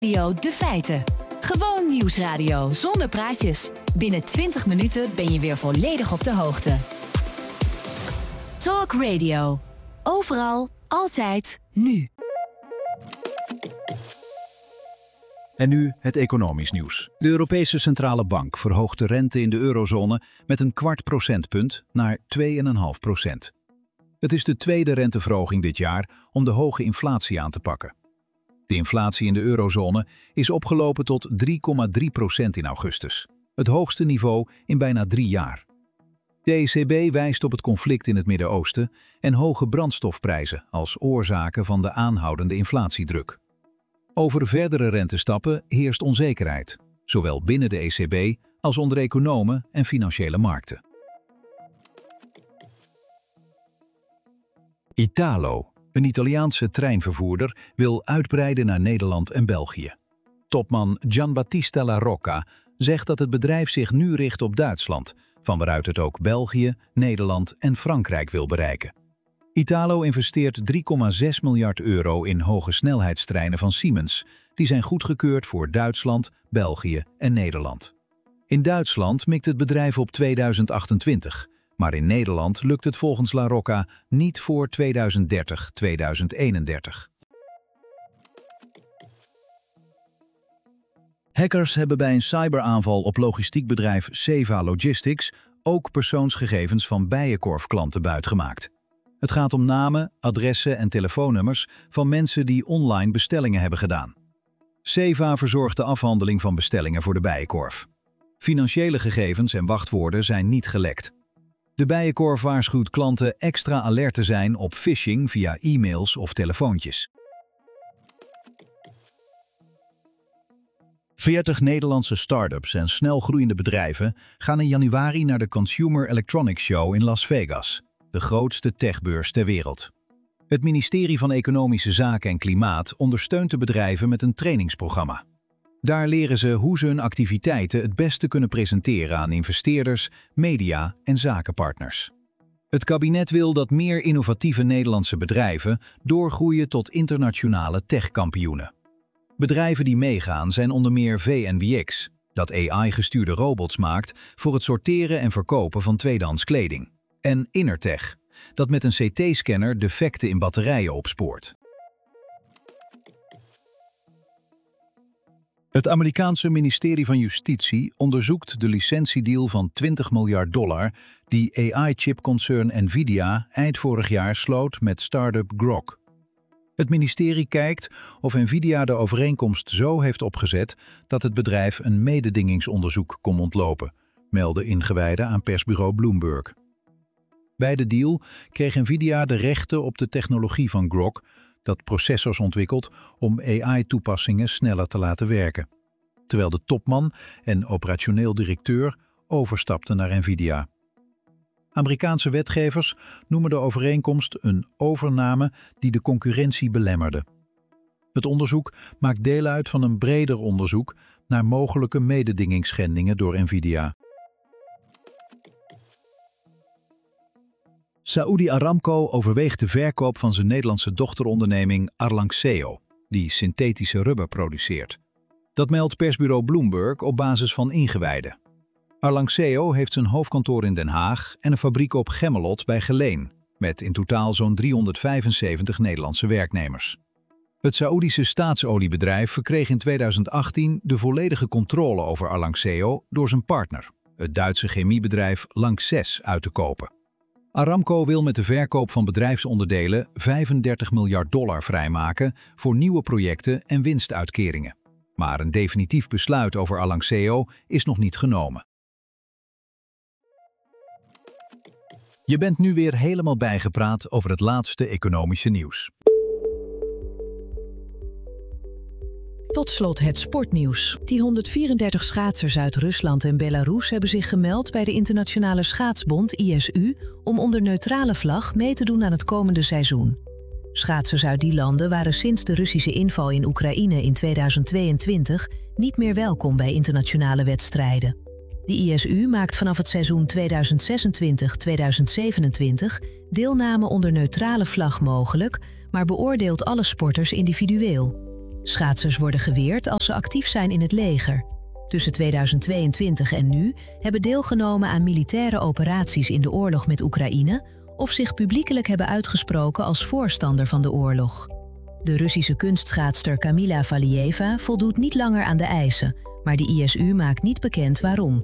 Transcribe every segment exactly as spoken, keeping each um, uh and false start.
Radio De Feiten. Gewoon nieuwsradio zonder praatjes. Binnen twintig minuten ben je weer volledig op de hoogte. Talk Radio. Overal, altijd, nu. En nu het economisch nieuws. De Europese Centrale Bank verhoogt de rente in de eurozone met een kwart procentpunt naar twee komma vijf procent. Het is de tweede renteverhoging dit jaar om de hoge inflatie aan te pakken. De inflatie in de eurozone is opgelopen tot drie komma drie procent in augustus. Het hoogste niveau in bijna drie jaar. De E C B wijst op het conflict in het Midden-Oosten en hoge brandstofprijzen als oorzaken van de aanhoudende inflatiedruk. Over verdere rentestappen heerst onzekerheid, zowel binnen de E C B als onder economen en financiële markten. Italo, een Italiaanse treinvervoerder, wil uitbreiden naar Nederland en België. Topman Gianbattista La Rocca zegt dat het bedrijf zich nu richt op Duitsland, van waaruit het ook België, Nederland en Frankrijk wil bereiken. Italo investeert drie komma zes miljard euro in hoge snelheidstreinen van Siemens. Die zijn goedgekeurd voor Duitsland, België en Nederland. In Duitsland mikt het bedrijf op tweeduizend achtentwintig, maar in Nederland lukt het volgens La Rocca niet voor tweeduizend dertig tot tweeduizend eenendertig. Hackers hebben bij een cyberaanval op logistiekbedrijf Seva Logistics ook persoonsgegevens van Bijenkorf-klanten buitgemaakt. Het gaat om namen, adressen en telefoonnummers van mensen die online bestellingen hebben gedaan. Seva verzorgt de afhandeling van bestellingen voor de Bijenkorf. Financiële gegevens en wachtwoorden zijn niet gelekt. De Bijenkorf waarschuwt klanten extra alert te zijn op phishing via e-mails of telefoontjes. veertig Nederlandse start-ups en snelgroeiende bedrijven gaan in januari naar de Consumer Electronics Show in Las Vegas, de grootste techbeurs ter wereld. Het ministerie van Economische Zaken en Klimaat ondersteunt de bedrijven met een trainingsprogramma. Daar leren ze hoe ze hun activiteiten het beste kunnen presenteren aan investeerders, media en zakenpartners. Het kabinet wil dat meer innovatieve Nederlandse bedrijven doorgroeien tot internationale techkampioenen. Bedrijven die meegaan zijn onder meer V N B X, dat A I-gestuurde robots maakt voor het sorteren en verkopen van tweedehands kleding. En Innertech, dat met een C T-scanner defecten in batterijen opspoort. Het Amerikaanse ministerie van Justitie onderzoekt de licentiedeal van twintig miljard dollar die A I-chipconcern Nvidia eind vorig jaar sloot met start-up Grok. Het ministerie kijkt of Nvidia de overeenkomst zo heeft opgezet dat het bedrijf een mededingingsonderzoek kon ontlopen, melden ingewijden aan persbureau Bloomberg. Bij de deal kreeg Nvidia de rechten op de technologie van Grok, dat processors ontwikkelt om A I-toepassingen sneller te laten werken. Terwijl de topman en operationeel directeur overstapten naar Nvidia. Amerikaanse wetgevers noemen de overeenkomst een overname die de concurrentie belemmerde. Het onderzoek maakt deel uit van een breder onderzoek naar mogelijke mededingingsschendingen door Nvidia. Saudi Aramco overweegt de verkoop van zijn Nederlandse dochteronderneming Arlanxeo, die synthetische rubber produceert. Dat meldt persbureau Bloomberg op basis van ingewijden. Arlanxeo heeft zijn hoofdkantoor in Den Haag en een fabriek op Gemmelot bij Geleen, met in totaal zo'n driehonderdvijfenzeventig Nederlandse werknemers. Het Saoedische staatsoliebedrijf verkreeg in tweeduizend achttien de volledige controle over Arlanxeo door zijn partner, het Duitse chemiebedrijf Lanxess, uit te kopen. Aramco wil met de verkoop van bedrijfsonderdelen vijfendertig miljard dollar vrijmaken voor nieuwe projecten en winstuitkeringen. Maar een definitief besluit over Arlanxeo is nog niet genomen. Je bent nu weer helemaal bijgepraat over het laatste economische nieuws. Tot slot het sportnieuws. Die honderdvierendertig schaatsers uit Rusland en Belarus hebben zich gemeld bij de Internationale Schaatsbond I S U om onder neutrale vlag mee te doen aan het komende seizoen. Schaatsers uit die landen waren sinds de Russische inval in Oekraïne in tweeduizend tweeëntwintig niet meer welkom bij internationale wedstrijden. De I S U maakt vanaf het seizoen tweeduizend zesentwintig tot tweeduizend zevenentwintig deelname onder neutrale vlag mogelijk, maar beoordeelt alle sporters individueel. Schaatsers worden geweerd als ze actief zijn in het leger. Tussen tweeduizend tweeëntwintig en nu hebben deelgenomen aan militaire operaties in de oorlog met Oekraïne of zich publiekelijk hebben uitgesproken als voorstander van de oorlog. De Russische kunstschaatster Kamila Valieva voldoet niet langer aan de eisen, maar de I S U maakt niet bekend waarom.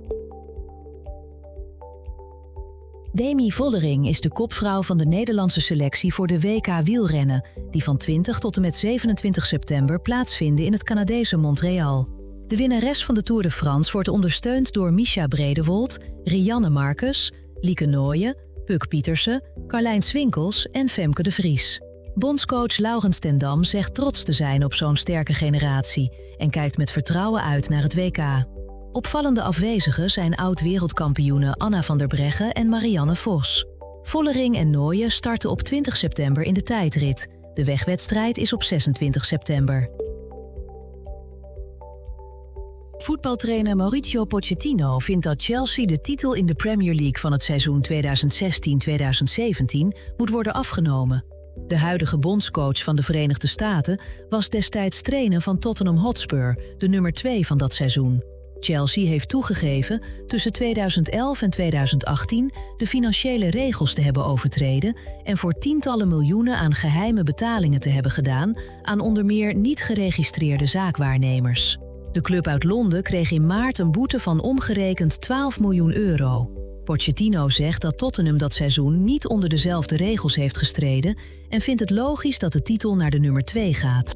Demi Vollering is de kopvrouw van de Nederlandse selectie voor de W K wielrennen, die van twintig tot en met zevenentwintig september plaatsvinden in het Canadese Montreal. De winnares van de Tour de France wordt ondersteund door Mischa Bredewold, Rianne Marcus, Lieke Nooyen, Puk Pietersen, Carlijn Swinkels en Femke de Vries. Bondscoach Laurens ten Dam zegt trots te zijn op zo'n sterke generatie en kijkt met vertrouwen uit naar het W K. Opvallende afwezigen zijn oud-wereldkampioenen Anna van der Breggen en Marianne Vos. Vollering en Nooyen starten op twintig september in de tijdrit. De wegwedstrijd is op zesentwintig september. Voetbaltrainer Mauricio Pochettino vindt dat Chelsea de titel in de Premier League van het seizoen tweeduizend zestien tweeduizend zeventien moet worden afgenomen. De huidige bondscoach van de Verenigde Staten was destijds trainer van Tottenham Hotspur, de nummer twee van dat seizoen. Chelsea heeft toegegeven tussen tweeduizend elf en tweeduizend achttien de financiële regels te hebben overtreden en voor tientallen miljoenen aan geheime betalingen te hebben gedaan aan onder meer niet geregistreerde zaakwaarnemers. De club uit Londen kreeg in maart een boete van omgerekend twaalf miljoen euro. Pochettino zegt dat Tottenham dat seizoen niet onder dezelfde regels heeft gestreden en vindt het logisch dat de titel naar de nummer twee gaat.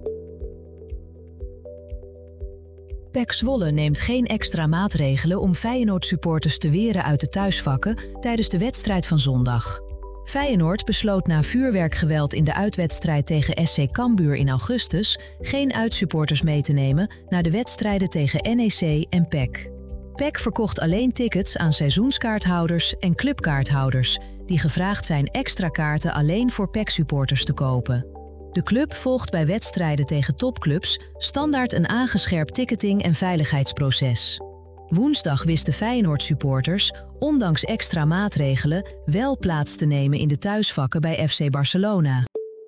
P E C Zwolle neemt geen extra maatregelen om Feyenoord-supporters te weren uit de thuisvakken tijdens de wedstrijd van zondag. Feyenoord besloot na vuurwerkgeweld in de uitwedstrijd tegen S C Cambuur in augustus geen uitsupporters mee te nemen naar de wedstrijden tegen N E C en P E C. P E C verkocht alleen tickets aan seizoenskaarthouders en clubkaarthouders die gevraagd zijn extra kaarten alleen voor P E C-supporters te kopen. De club volgt bij wedstrijden tegen topclubs standaard een aangescherpt ticketing- en veiligheidsproces. Woensdag wisten Feyenoord-supporters, ondanks extra maatregelen, wel plaats te nemen in de thuisvakken bij F C Barcelona.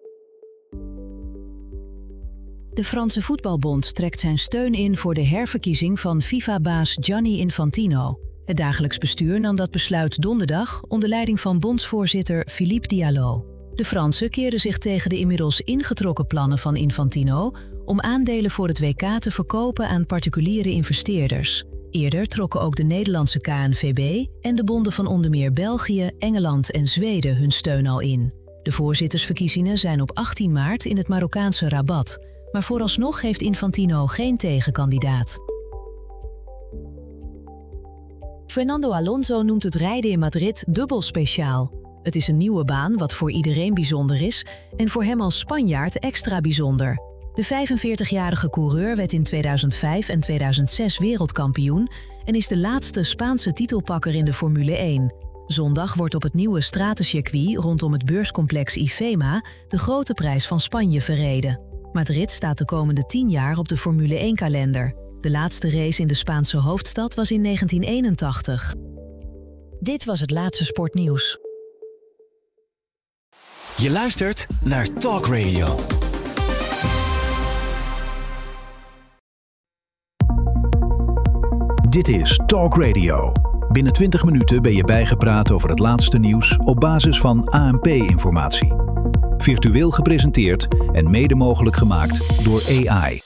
De Franse Voetbalbond trekt zijn steun in voor de herverkiezing van FIFA-baas Gianni Infantino. Het dagelijks bestuur nam dat besluit donderdag onder leiding van bondsvoorzitter Philippe Diallo. De Fransen keerden zich tegen de inmiddels ingetrokken plannen van Infantino om aandelen voor het W K te verkopen aan particuliere investeerders. Eerder trokken ook de Nederlandse K N V B en de bonden van onder meer België, Engeland en Zweden hun steun al in. De voorzittersverkiezingen zijn op achttien maart in het Marokkaanse Rabat, maar vooralsnog heeft Infantino geen tegenkandidaat. Fernando Alonso noemt het rijden in Madrid dubbel speciaal. Het is een nieuwe baan wat voor iedereen bijzonder is en voor hem als Spanjaard extra bijzonder. De vijfenveertigjarige coureur werd in tweeduizend vijf en tweeduizend zes wereldkampioen en is de laatste Spaanse titelpakker in de Formule één. Zondag wordt op het nieuwe stratencircuit rondom het beurscomplex IFEMA de grote prijs van Spanje verreden. Madrid staat de komende tien jaar op de Formule één-kalender. De laatste race in de Spaanse hoofdstad was in negentien eenentachtig. Dit was het laatste sportnieuws. Je luistert naar Talk Radio. Dit is Talk Radio. Binnen twintig minuten ben je bijgepraat over het laatste nieuws op basis van A N P-informatie. Virtueel gepresenteerd en mede mogelijk gemaakt door A I.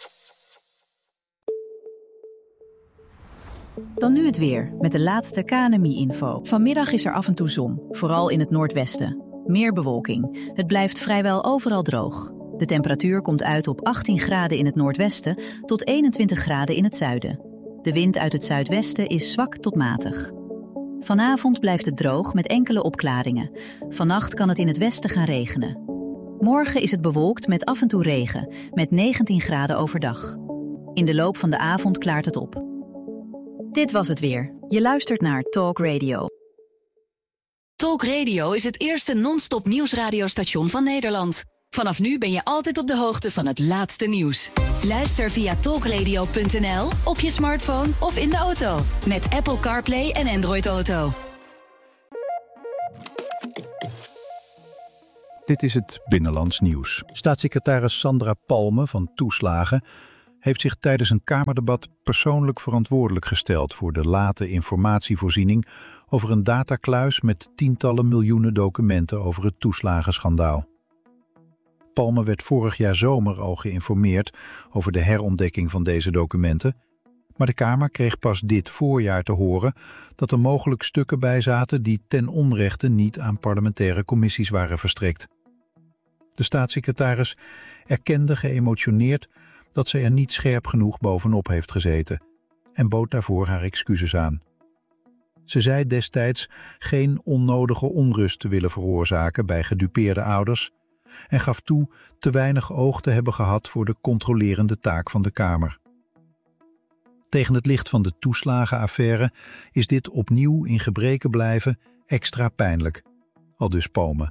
Dan nu het weer, met de laatste K N M I-info. Vanmiddag is er af en toe zon, vooral in het noordwesten. Meer bewolking. Het blijft vrijwel overal droog. De temperatuur komt uit op achttien graden in het noordwesten tot eenentwintig graden in het zuiden. De wind uit het zuidwesten is zwak tot matig. Vanavond blijft het droog met enkele opklaringen. Vannacht kan het in het westen gaan regenen. Morgen is het bewolkt met af en toe regen, met negentien graden overdag. In de loop van de avond klaart het op. Dit was het weer. Je luistert naar Talk Radio. Talk Radio is het eerste non-stop nieuwsradiostation van Nederland. Vanaf nu ben je altijd op de hoogte van het laatste nieuws. Luister via talkradio punt n l, op je smartphone of in de auto. Met Apple CarPlay en Android Auto. Dit is het Binnenlands Nieuws. Staatssecretaris Sandra Palme van Toeslagen heeft zich tijdens een Kamerdebat persoonlijk verantwoordelijk gesteld voor de late informatievoorziening over een datakluis met tientallen miljoenen documenten over het toeslagenschandaal. Palme werd vorig jaar zomer al geïnformeerd over de herontdekking van deze documenten, maar de Kamer kreeg pas dit voorjaar te horen dat er mogelijk stukken bij zaten die ten onrechte niet aan parlementaire commissies waren verstrekt. De staatssecretaris erkende geëmotioneerd dat ze er niet scherp genoeg bovenop heeft gezeten en bood daarvoor haar excuses aan. Ze zei destijds geen onnodige onrust te willen veroorzaken bij gedupeerde ouders en gaf toe te weinig oog te hebben gehad voor de controlerende taak van de Kamer. Tegen het licht van de toeslagenaffaire is dit opnieuw in gebreke blijven extra pijnlijk, aldus Palme.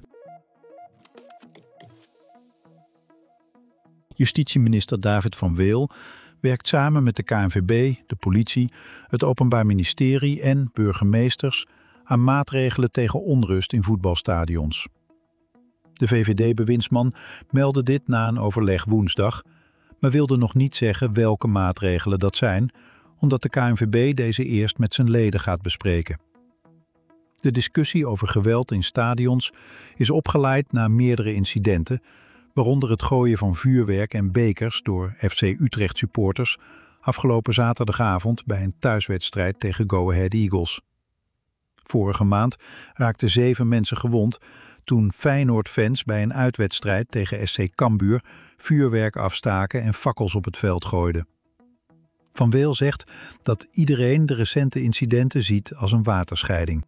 Justitieminister David van Weel werkt samen met de K N V B, de politie, het Openbaar Ministerie en burgemeesters aan maatregelen tegen onrust in voetbalstadions. De V V D-bewindsman meldde dit na een overleg woensdag, maar wilde nog niet zeggen welke maatregelen dat zijn, omdat de K N V B deze eerst met zijn leden gaat bespreken. De discussie over geweld in stadions is opgeleid na meerdere incidenten, waaronder het gooien van vuurwerk en bekers door F C Utrecht supporters afgelopen zaterdagavond bij een thuiswedstrijd tegen Go Ahead Eagles. Vorige maand raakten zeven mensen gewond toen Feyenoord-fans bij een uitwedstrijd tegen S C Cambuur vuurwerk afstaken en fakkels op het veld gooiden. Van Weel zegt dat iedereen de recente incidenten ziet als een waterscheiding.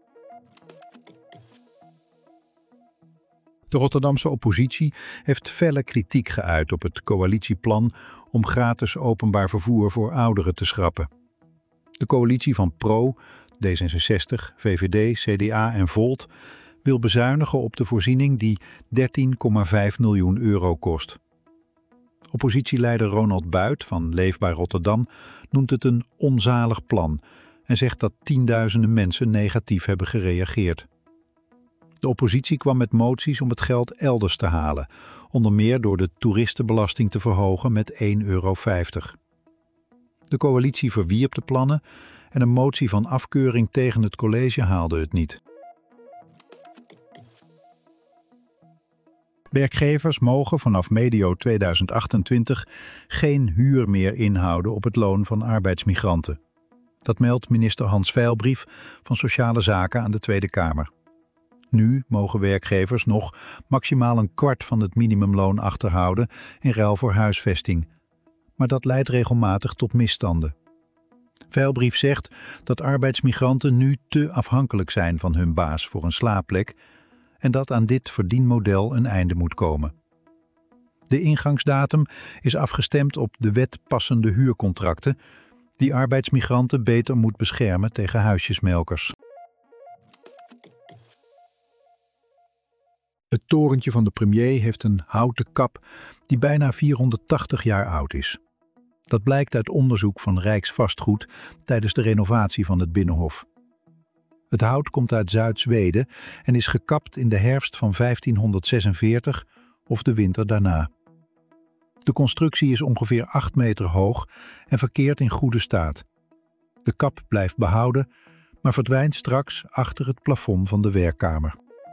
De Rotterdamse oppositie heeft felle kritiek geuit op het coalitieplan om gratis openbaar vervoer voor ouderen te schrappen. De coalitie van Pro, D zesenzestig, V V D, C D A en Volt wil bezuinigen op de voorziening die dertien komma vijf miljoen euro kost. Oppositieleider Ronald Buit van Leefbaar Rotterdam noemt het een onzalig plan en zegt dat tienduizenden mensen negatief hebben gereageerd. De oppositie kwam met moties om het geld elders te halen, onder meer door de toeristenbelasting te verhogen met één euro vijftig. De coalitie verwierp de plannen en een motie van afkeuring tegen het college haalde het niet. Werkgevers mogen vanaf medio tweeduizend achtentwintig geen huur meer inhouden op het loon van arbeidsmigranten. Dat meldt minister Hans Veilbrief van Sociale Zaken aan de Tweede Kamer. Nu mogen werkgevers nog maximaal een kwart van het minimumloon achterhouden in ruil voor huisvesting. Maar dat leidt regelmatig tot misstanden. Veilbrief zegt dat arbeidsmigranten nu te afhankelijk zijn van hun baas voor een slaapplek en dat aan dit verdienmodel een einde moet komen. De ingangsdatum is afgestemd op de wet passende huurcontracten, die arbeidsmigranten beter moet beschermen tegen huisjesmelkers. Het torentje van de premier heeft een houten kap die bijna vierhonderdtachtig jaar oud is. Dat blijkt uit onderzoek van Rijksvastgoed tijdens de renovatie van het Binnenhof. Het hout komt uit Zuid-Zweden en is gekapt in de herfst van vijftienhonderdzesenveertig of de winter daarna. De constructie is ongeveer acht meter hoog en verkeert in goede staat. De kap blijft behouden, maar verdwijnt straks achter het plafond van de werkkamer.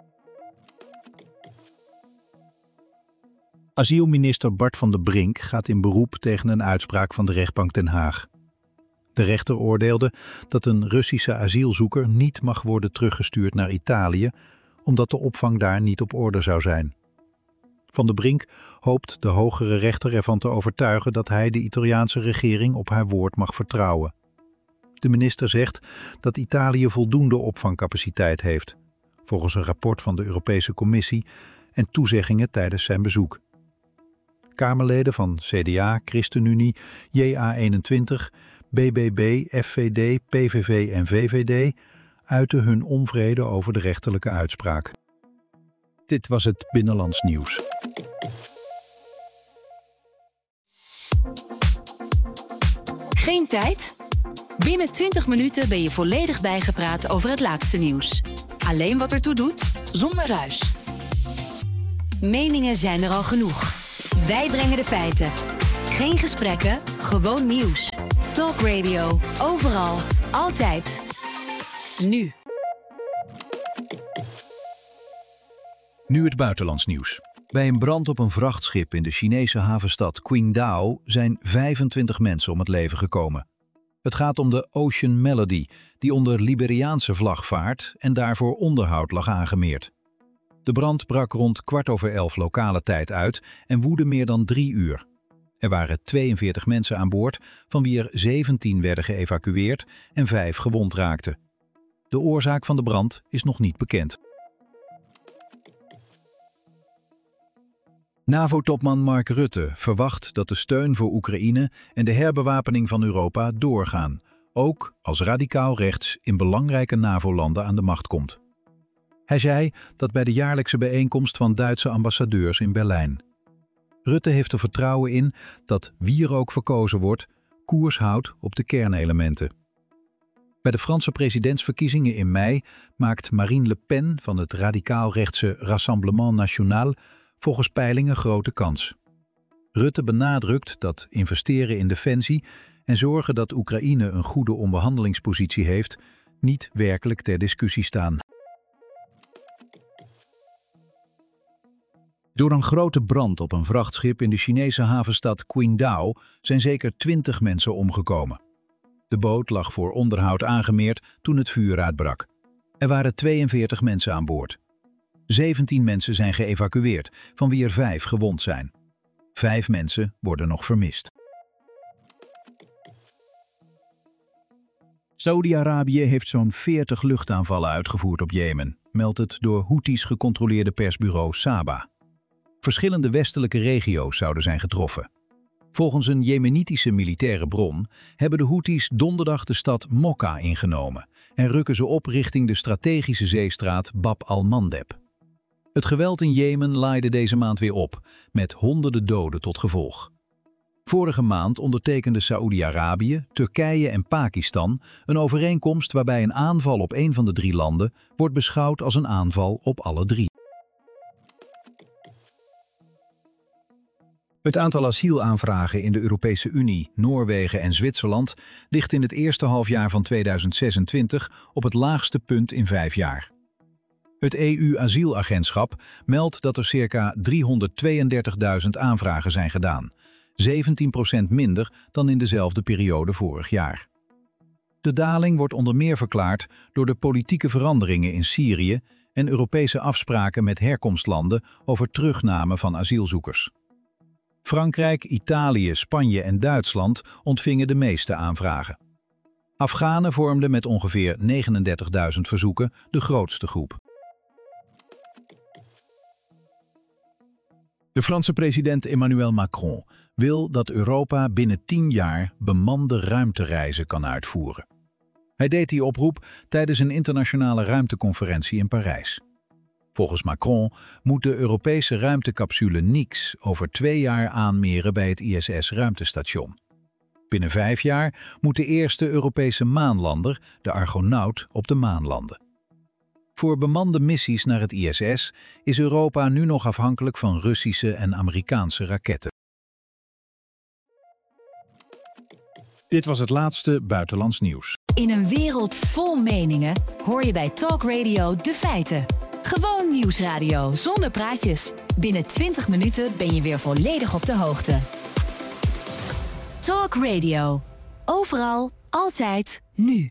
Asielminister Bart van der Brink gaat in beroep tegen een uitspraak van de rechtbank Den Haag. De rechter oordeelde dat een Russische asielzoeker niet mag worden teruggestuurd naar Italië, omdat de opvang daar niet op orde zou zijn. Van der Brink hoopt de hogere rechter ervan te overtuigen dat hij de Italiaanse regering op haar woord mag vertrouwen. De minister zegt dat Italië voldoende opvangcapaciteit heeft, volgens een rapport van de Europese Commissie en toezeggingen tijdens zijn bezoek. Kamerleden van C D A, ChristenUnie, J A eenentwintig, B B B, F V D, P V V en V V D uiten hun onvrede over de rechterlijke uitspraak. Dit was het Binnenlands Nieuws. Geen tijd? Binnen twintig minuten ben je volledig bijgepraat over het laatste nieuws. Alleen wat ertoe doet, zonder ruis. Meningen zijn er al genoeg. Wij brengen de feiten. Geen gesprekken, gewoon nieuws. Talk Radio. Overal. Altijd. Nu. Nu het buitenlands nieuws. Bij een brand op een vrachtschip in de Chinese havenstad Qingdao zijn vijfentwintig mensen om het leven gekomen. Het gaat om de Ocean Melody, die onder Liberiaanse vlag vaart en daarvoor onderhoud lag aangemeerd. De brand brak rond kwart over elf lokale tijd uit en woedde meer dan drie uur. Er waren tweeënveertig mensen aan boord, van wie er zeventien werden geëvacueerd en vijf gewond raakten. De oorzaak van de brand is nog niet bekend. NAVO-topman Mark Rutte verwacht dat de steun voor Oekraïne en de herbewapening van Europa doorgaan, ook als radicaal rechts in belangrijke NAVO-landen aan de macht komt. Hij zei dat bij de jaarlijkse bijeenkomst van Duitse ambassadeurs in Berlijn. Rutte heeft er vertrouwen in dat wie er ook verkozen wordt, koers houdt op de kernelementen. Bij de Franse presidentsverkiezingen in mei maakt Marine Le Pen van het radicaal-rechtse Rassemblement National volgens peilingen grote kans. Rutte benadrukt dat investeren in defensie en zorgen dat Oekraïne een goede onderhandelingspositie heeft, niet werkelijk ter discussie staan. Door een grote brand op een vrachtschip in de Chinese havenstad Qingdao zijn zeker twintig mensen omgekomen. De boot lag voor onderhoud aangemeerd toen het vuur uitbrak. Er waren tweeënveertig mensen aan boord. zeventien mensen zijn geëvacueerd, van wie er vijf gewond zijn. Vijf mensen worden nog vermist. Saoedi-Arabië heeft zo'n veertig luchtaanvallen uitgevoerd op Jemen, meldt het door Houthis gecontroleerde persbureau Saba. Verschillende westelijke regio's zouden zijn getroffen. Volgens een Jemenitische militaire bron hebben de Houthis donderdag de stad Mokka ingenomen en rukken ze op richting de strategische zeestraat Bab al-Mandeb. Het geweld in Jemen laaide deze maand weer op, met honderden doden tot gevolg. Vorige maand ondertekenden Saoedi-Arabië, Turkije en Pakistan een overeenkomst waarbij een aanval op een van de drie landen wordt beschouwd als een aanval op alle drie. Het aantal asielaanvragen in de Europese Unie, Noorwegen en Zwitserland ligt in het eerste halfjaar van tweeduizend zesentwintig op het laagste punt in vijf jaar. Het E U-asielagentschap meldt dat er circa driehonderdtweeëndertigduizend aanvragen zijn gedaan, zeventien procent minder dan in dezelfde periode vorig jaar. De daling wordt onder meer verklaard door de politieke veranderingen in Syrië en Europese afspraken met herkomstlanden over terugname van asielzoekers. Frankrijk, Italië, Spanje en Duitsland ontvingen de meeste aanvragen. Afghanen vormden met ongeveer negenendertigduizend verzoeken de grootste groep. De Franse president Emmanuel Macron wil dat Europa binnen tien jaar bemande ruimtereizen kan uitvoeren. Hij deed die oproep tijdens een internationale ruimteconferentie in Parijs. Volgens Macron moet de Europese ruimtecapsule Nix over twee jaar aanmeren bij het I S S-ruimtestation. Binnen vijf jaar moet de eerste Europese maanlander, de Argonaut, op de maan landen. Voor bemande missies naar het I S S is Europa nu nog afhankelijk van Russische en Amerikaanse raketten. Dit was het laatste buitenlands nieuws. In een wereld vol meningen hoor je bij Talk Radio de feiten. Gewoon nieuwsradio zonder praatjes. Binnen twintig minuten ben je weer volledig op de hoogte. Talk Radio. Overal, altijd, nu.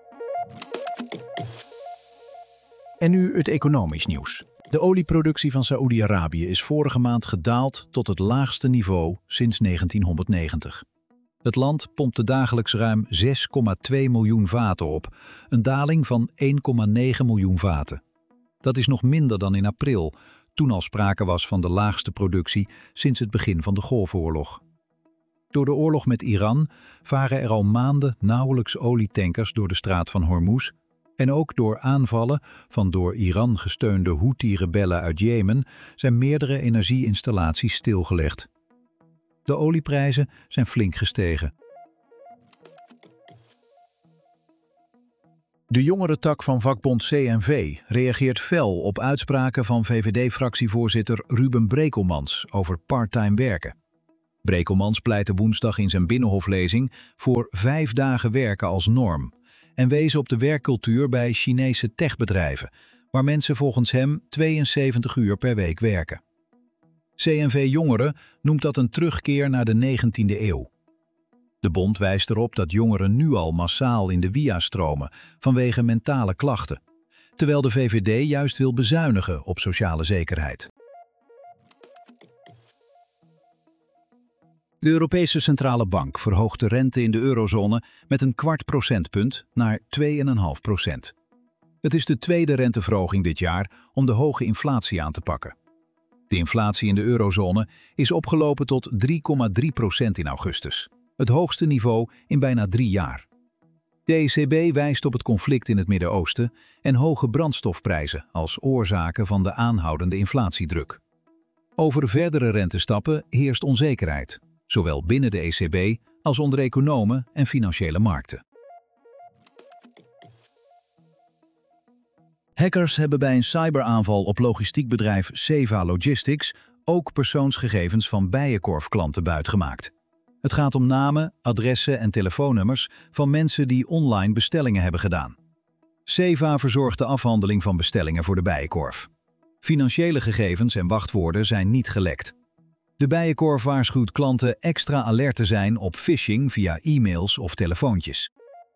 En nu het economisch nieuws. De olieproductie van Saoedi-Arabië is vorige maand gedaald tot het laagste niveau sinds negentienhonderdnegentig. Het land pompte dagelijks ruim zes komma twee miljoen vaten op, een daling van één komma negen miljoen vaten. Dat is nog minder dan in april, toen al sprake was van de laagste productie sinds het begin van de Golfoorlog. Door de oorlog met Iran varen er al maanden nauwelijks olietankers door de straat van Hormuz en ook door aanvallen van door Iran gesteunde Houthi-rebellen uit Jemen zijn meerdere energieinstallaties stilgelegd. De olieprijzen zijn flink gestegen. De jongerentak van vakbond C N V reageert fel op uitspraken van V V D-fractievoorzitter Ruben Brekelmans over parttime werken. Brekelmans pleitte woensdag in zijn binnenhoflezing voor vijf dagen werken als norm en wees op de werkcultuur bij Chinese techbedrijven, waar mensen volgens hem tweeënzeventig uur per week werken. C N V Jongeren noemt dat een terugkeer naar de negentiende eeuw. De bond wijst erop dat jongeren nu al massaal in de W I A stromen vanwege mentale klachten, terwijl de V V D juist wil bezuinigen op sociale zekerheid. De Europese Centrale Bank verhoogt de rente in de eurozone met een kwart procentpunt naar twee komma vijf procent. Het is de tweede renteverhoging dit jaar om de hoge inflatie aan te pakken. De inflatie in de eurozone is opgelopen tot drie komma drie procent in augustus, het hoogste niveau in bijna drie jaar. De E C B wijst op het conflict in het Midden-Oosten en hoge brandstofprijzen als oorzaken van de aanhoudende inflatiedruk. Over verdere rentestappen heerst onzekerheid, zowel binnen de E C B als onder economen en financiële markten. Hackers hebben bij een cyberaanval op logistiekbedrijf Seva Logistics ook persoonsgegevens van Bijenkorf-klanten buitgemaakt. Het gaat om namen, adressen en telefoonnummers van mensen die online bestellingen hebben gedaan. Seva verzorgt de afhandeling van bestellingen voor de Bijenkorf. Financiële gegevens en wachtwoorden zijn niet gelekt. De Bijenkorf waarschuwt klanten extra alert te zijn op phishing via e-mails of telefoontjes.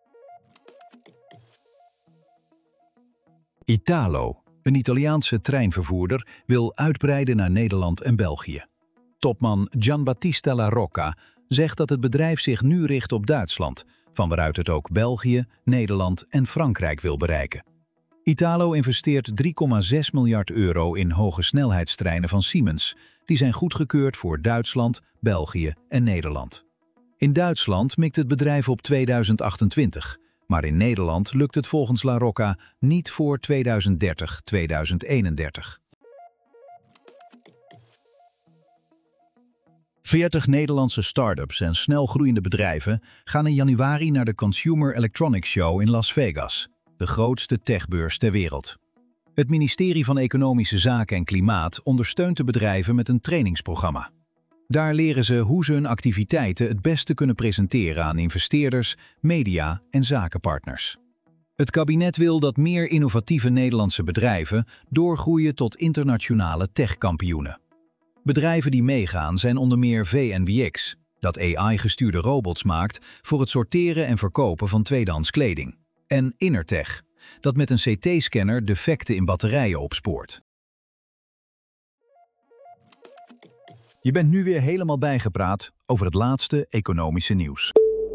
Italo, een Italiaanse treinvervoerder, wil uitbreiden naar Nederland en België. Topman Gianbattista La Rocca zegt dat het bedrijf zich nu richt op Duitsland, van waaruit het ook België, Nederland en Frankrijk wil bereiken. Italo investeert drie komma zes miljard euro in hoge snelheidstreinen van Siemens. Die zijn goedgekeurd voor Duitsland, België en Nederland. In Duitsland mikt het bedrijf op tweeduizend achtentwintig, maar in Nederland lukt het volgens La Rocca niet voor tweeduizend dertig tot tweeduizend eenendertig. veertig Nederlandse start-ups en snelgroeiende bedrijven gaan in januari naar de Consumer Electronics Show in Las Vegas, de grootste techbeurs ter wereld. Het ministerie van Economische Zaken en Klimaat ondersteunt de bedrijven met een trainingsprogramma. Daar leren ze hoe ze hun activiteiten het beste kunnen presenteren aan investeerders, media en zakenpartners. Het kabinet wil dat meer innovatieve Nederlandse bedrijven doorgroeien tot internationale techkampioenen. Bedrijven die meegaan zijn onder meer V N W X, dat A I-gestuurde robots maakt voor het sorteren en verkopen van tweedehands kleding, en Innertech, dat met een C T-scanner defecten in batterijen opspoort. Je bent nu weer helemaal bijgepraat over het laatste economische nieuws.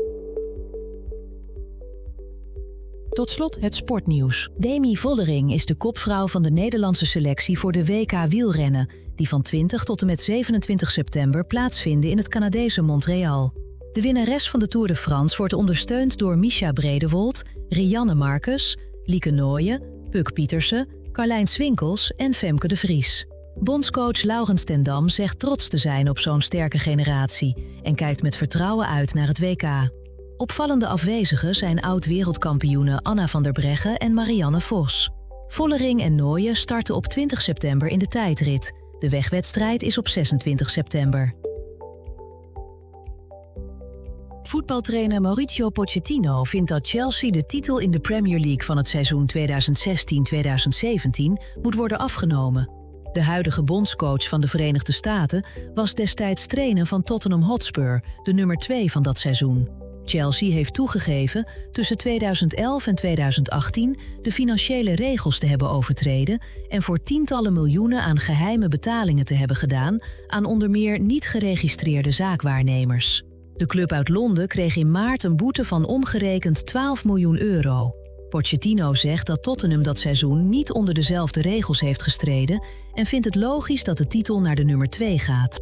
Tot slot het sportnieuws. Demi Vollering is de kopvrouw van de Nederlandse selectie voor de W K wielrennen, die van twintig tot en met zevenentwintig september plaatsvinden in het Canadese Montreal. De winnares van de Tour de France wordt ondersteund door Mischa Bredewold, Rianne Marcus, Lieke Nooijen, Puk Pietersen, Carlijn Swinkels en Femke de Vries. Bondscoach Laurens ten Dam zegt trots te zijn op zo'n sterke generatie en kijkt met vertrouwen uit naar het W K. Opvallende afwezigen zijn oud-wereldkampioenen Anna van der Breggen en Marianne Vos. Vollering en Nooijen starten op twintig september in de tijdrit. De wegwedstrijd is op zesentwintig september. Voetbaltrainer Mauricio Pochettino vindt dat Chelsea de titel in de Premier League van het seizoen tweeduizend zestien tweeduizend zeventien moet worden afgenomen. De huidige bondscoach van de Verenigde Staten was destijds trainer van Tottenham Hotspur, de nummer twee van dat seizoen. Chelsea heeft toegegeven tussen tweeduizend elf en tweeduizend achttien de financiële regels te hebben overtreden en voor tientallen miljoenen aan geheime betalingen te hebben gedaan aan onder meer niet geregistreerde zaakwaarnemers. De club uit Londen kreeg in maart een boete van omgerekend twaalf miljoen euro. Pochettino zegt dat Tottenham dat seizoen niet onder dezelfde regels heeft gestreden en vindt het logisch dat de titel naar de nummer twee gaat.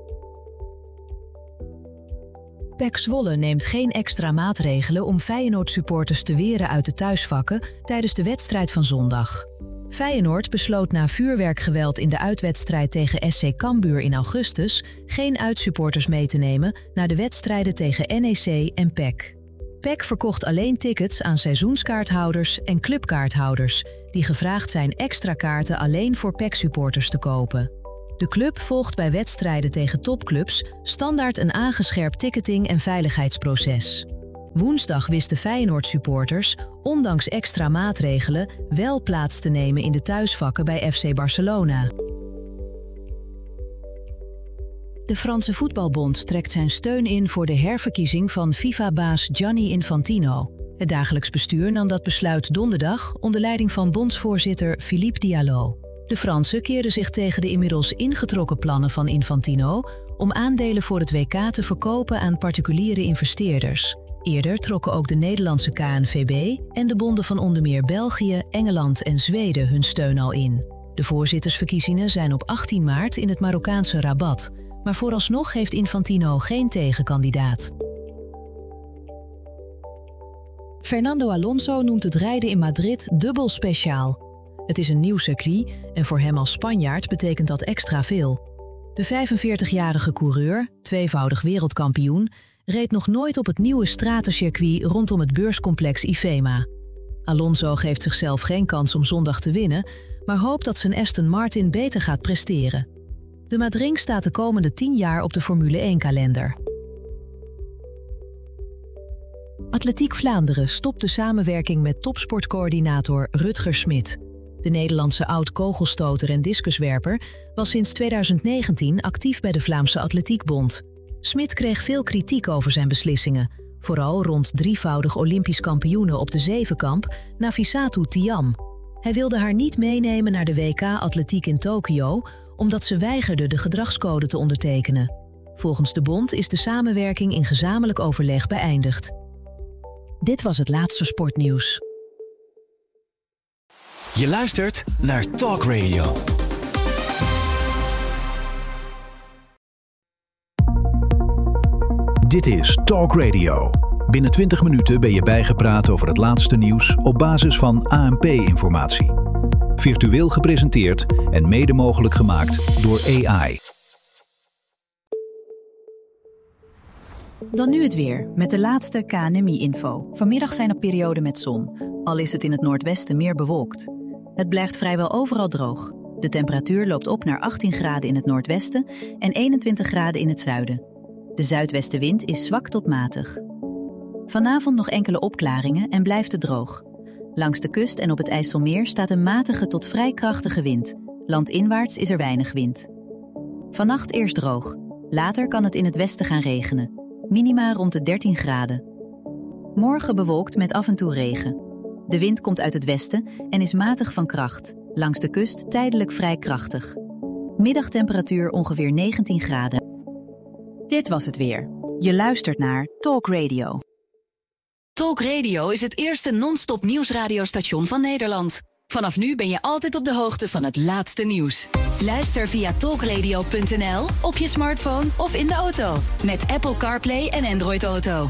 P E C Zwolle neemt geen extra maatregelen om Feyenoord-supporters te weren uit de thuisvakken tijdens de wedstrijd van zondag. Feyenoord besloot na vuurwerkgeweld in de uitwedstrijd tegen S C Cambuur in augustus geen uitsupporters mee te nemen naar de wedstrijden tegen N E C en P E C. P E C verkocht alleen tickets aan seizoenskaarthouders en clubkaarthouders die gevraagd zijn extra kaarten alleen voor P E C-supporters te kopen. De club volgt bij wedstrijden tegen topclubs standaard een aangescherpt ticketing- en veiligheidsproces. Woensdag wisten Feyenoord-supporters, ondanks extra maatregelen, wel plaats te nemen in de thuisvakken bij F C Barcelona. De Franse Voetbalbond trekt zijn steun in voor de herverkiezing van FIFA-baas Gianni Infantino. Het dagelijks bestuur nam dat besluit donderdag onder leiding van bondsvoorzitter Philippe Diallo. De Fransen keerden zich tegen de inmiddels ingetrokken plannen van Infantino om aandelen voor het W K te verkopen aan particuliere investeerders. Eerder trokken ook de Nederlandse K N V B en de bonden van onder meer België, Engeland en Zweden hun steun al in. De voorzittersverkiezingen zijn op achttien maart in het Marokkaanse Rabat, maar vooralsnog heeft Infantino geen tegenkandidaat. Fernando Alonso noemt het rijden in Madrid dubbel speciaal. Het is een nieuw circuit en voor hem als Spanjaard betekent dat extra veel. De vijfenveertigjarige coureur, tweevoudig wereldkampioen, reed nog nooit op het nieuwe stratencircuit rondom het beurscomplex IFEMA. Alonso geeft zichzelf geen kans om zondag te winnen, maar hoopt dat zijn Aston Martin beter gaat presteren. De Madring staat de komende tien jaar op de Formule één-kalender. Atletiek Vlaanderen stopt de samenwerking met topsportcoördinator Rutger Smit. De Nederlandse oud-kogelstoter en discuswerper was sinds tweeduizend negentien actief bij de Vlaamse Atletiekbond. Smit kreeg veel kritiek over zijn beslissingen, vooral rond drievoudig Olympisch kampioene op de zevenkamp Nafissatou Thiam. Hij wilde haar niet meenemen naar de W K-atletiek in Tokio, omdat ze weigerde de gedragscode te ondertekenen. Volgens de bond is de samenwerking in gezamenlijk overleg beëindigd. Dit was het laatste sportnieuws. Je luistert naar Talk Radio. Dit is Talk Radio. Binnen twintig minuten ben je bijgepraat over het laatste nieuws op basis van A N P-informatie. Virtueel gepresenteerd en mede mogelijk gemaakt door A I. Dan nu het weer, met de laatste K N M I-info. Vanmiddag zijn er perioden met zon, al is het in het noordwesten meer bewolkt. Het blijft vrijwel overal droog. De temperatuur loopt op naar achttien graden in het noordwesten en eenentwintig graden in het zuiden. De zuidwestenwind is zwak tot matig. Vanavond nog enkele opklaringen en blijft het droog. Langs de kust en op het IJsselmeer staat een matige tot vrij krachtige wind. Landinwaarts is er weinig wind. Vannacht eerst droog. Later kan het in het westen gaan regenen. Minima rond de dertien graden. Morgen bewolkt met af en toe regen. De wind komt uit het westen en is matig van kracht. Langs de kust tijdelijk vrij krachtig. Middagtemperatuur ongeveer negentien graden. Dit was het weer. Je luistert naar Talk Radio. Talk Radio is het eerste non-stop nieuwsradiostation van Nederland. Vanaf nu ben je altijd op de hoogte van het laatste nieuws. Luister via talkradio punt n l, op je smartphone of in de auto. Met Apple CarPlay en Android Auto.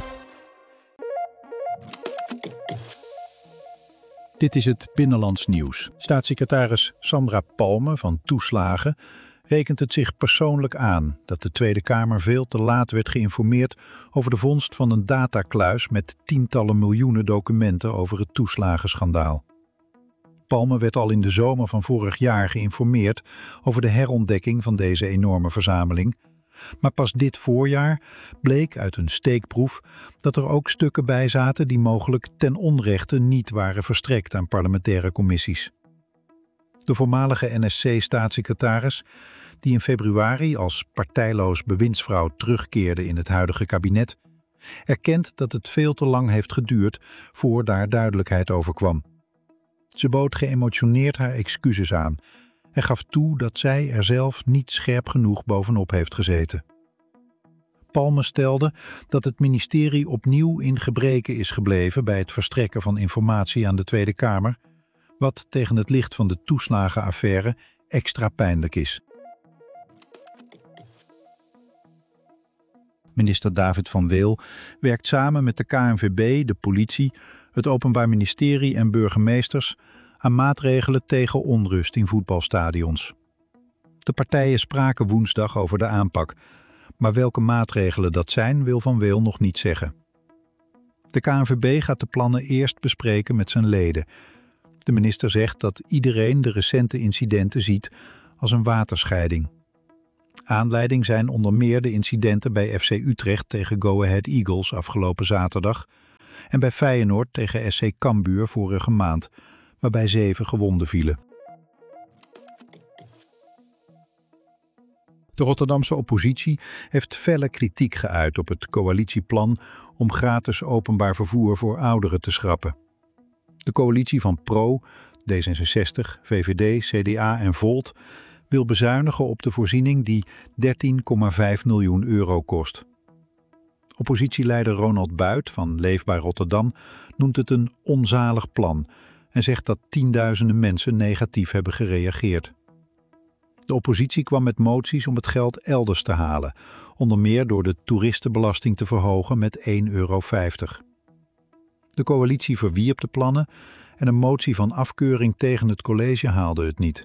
Dit is het Binnenlands Nieuws. Staatssecretaris Sandra Palme van Toeslagen rekent het zich persoonlijk aan dat de Tweede Kamer veel te laat werd geïnformeerd over de vondst van een datakluis met tientallen miljoenen documenten over het toeslagenschandaal. Palme werd al in de zomer van vorig jaar geïnformeerd over de herontdekking van deze enorme verzameling, maar pas dit voorjaar bleek uit een steekproef dat er ook stukken bij zaten die mogelijk ten onrechte niet waren verstrekt aan parlementaire commissies. De voormalige N S C-staatssecretaris, die in februari als partijloos bewindsvrouw terugkeerde in het huidige kabinet, erkent dat het veel te lang heeft geduurd voor daar duidelijkheid over kwam. Ze bood geëmotioneerd haar excuses aan en gaf toe dat zij er zelf niet scherp genoeg bovenop heeft gezeten. Palme stelde dat het ministerie opnieuw in gebreke is gebleven bij het verstrekken van informatie aan de Tweede Kamer, wat tegen het licht van de toeslagenaffaire extra pijnlijk is. Minister David van Weel werkt samen met de K N V B, de politie, het Openbaar Ministerie en burgemeesters aan maatregelen tegen onrust in voetbalstadions. De partijen spraken woensdag over de aanpak, maar welke maatregelen dat zijn wil Van Weel nog niet zeggen. De K N V B gaat de plannen eerst bespreken met zijn leden. De minister zegt dat iedereen de recente incidenten ziet als een waterscheiding. Aanleiding zijn onder meer de incidenten bij F C Utrecht tegen Go Ahead Eagles afgelopen zaterdag en bij Feyenoord tegen S C Cambuur vorige maand, waarbij zeven gewonden vielen. De Rotterdamse oppositie heeft felle kritiek geuit op het coalitieplan om gratis openbaar vervoer voor ouderen te schrappen. De coalitie van Pro, D zesenzestig, V V D, C D A en Volt wil bezuinigen op de voorziening die dertien komma vijf miljoen euro kost. Oppositieleider Ronald Buit van Leefbaar Rotterdam noemt het een onzalig plan en zegt dat tienduizenden mensen negatief hebben gereageerd. De oppositie kwam met moties om het geld elders te halen, onder meer door de toeristenbelasting te verhogen met één euro vijftig. De coalitie verwierp de plannen en een motie van afkeuring tegen het college haalde het niet.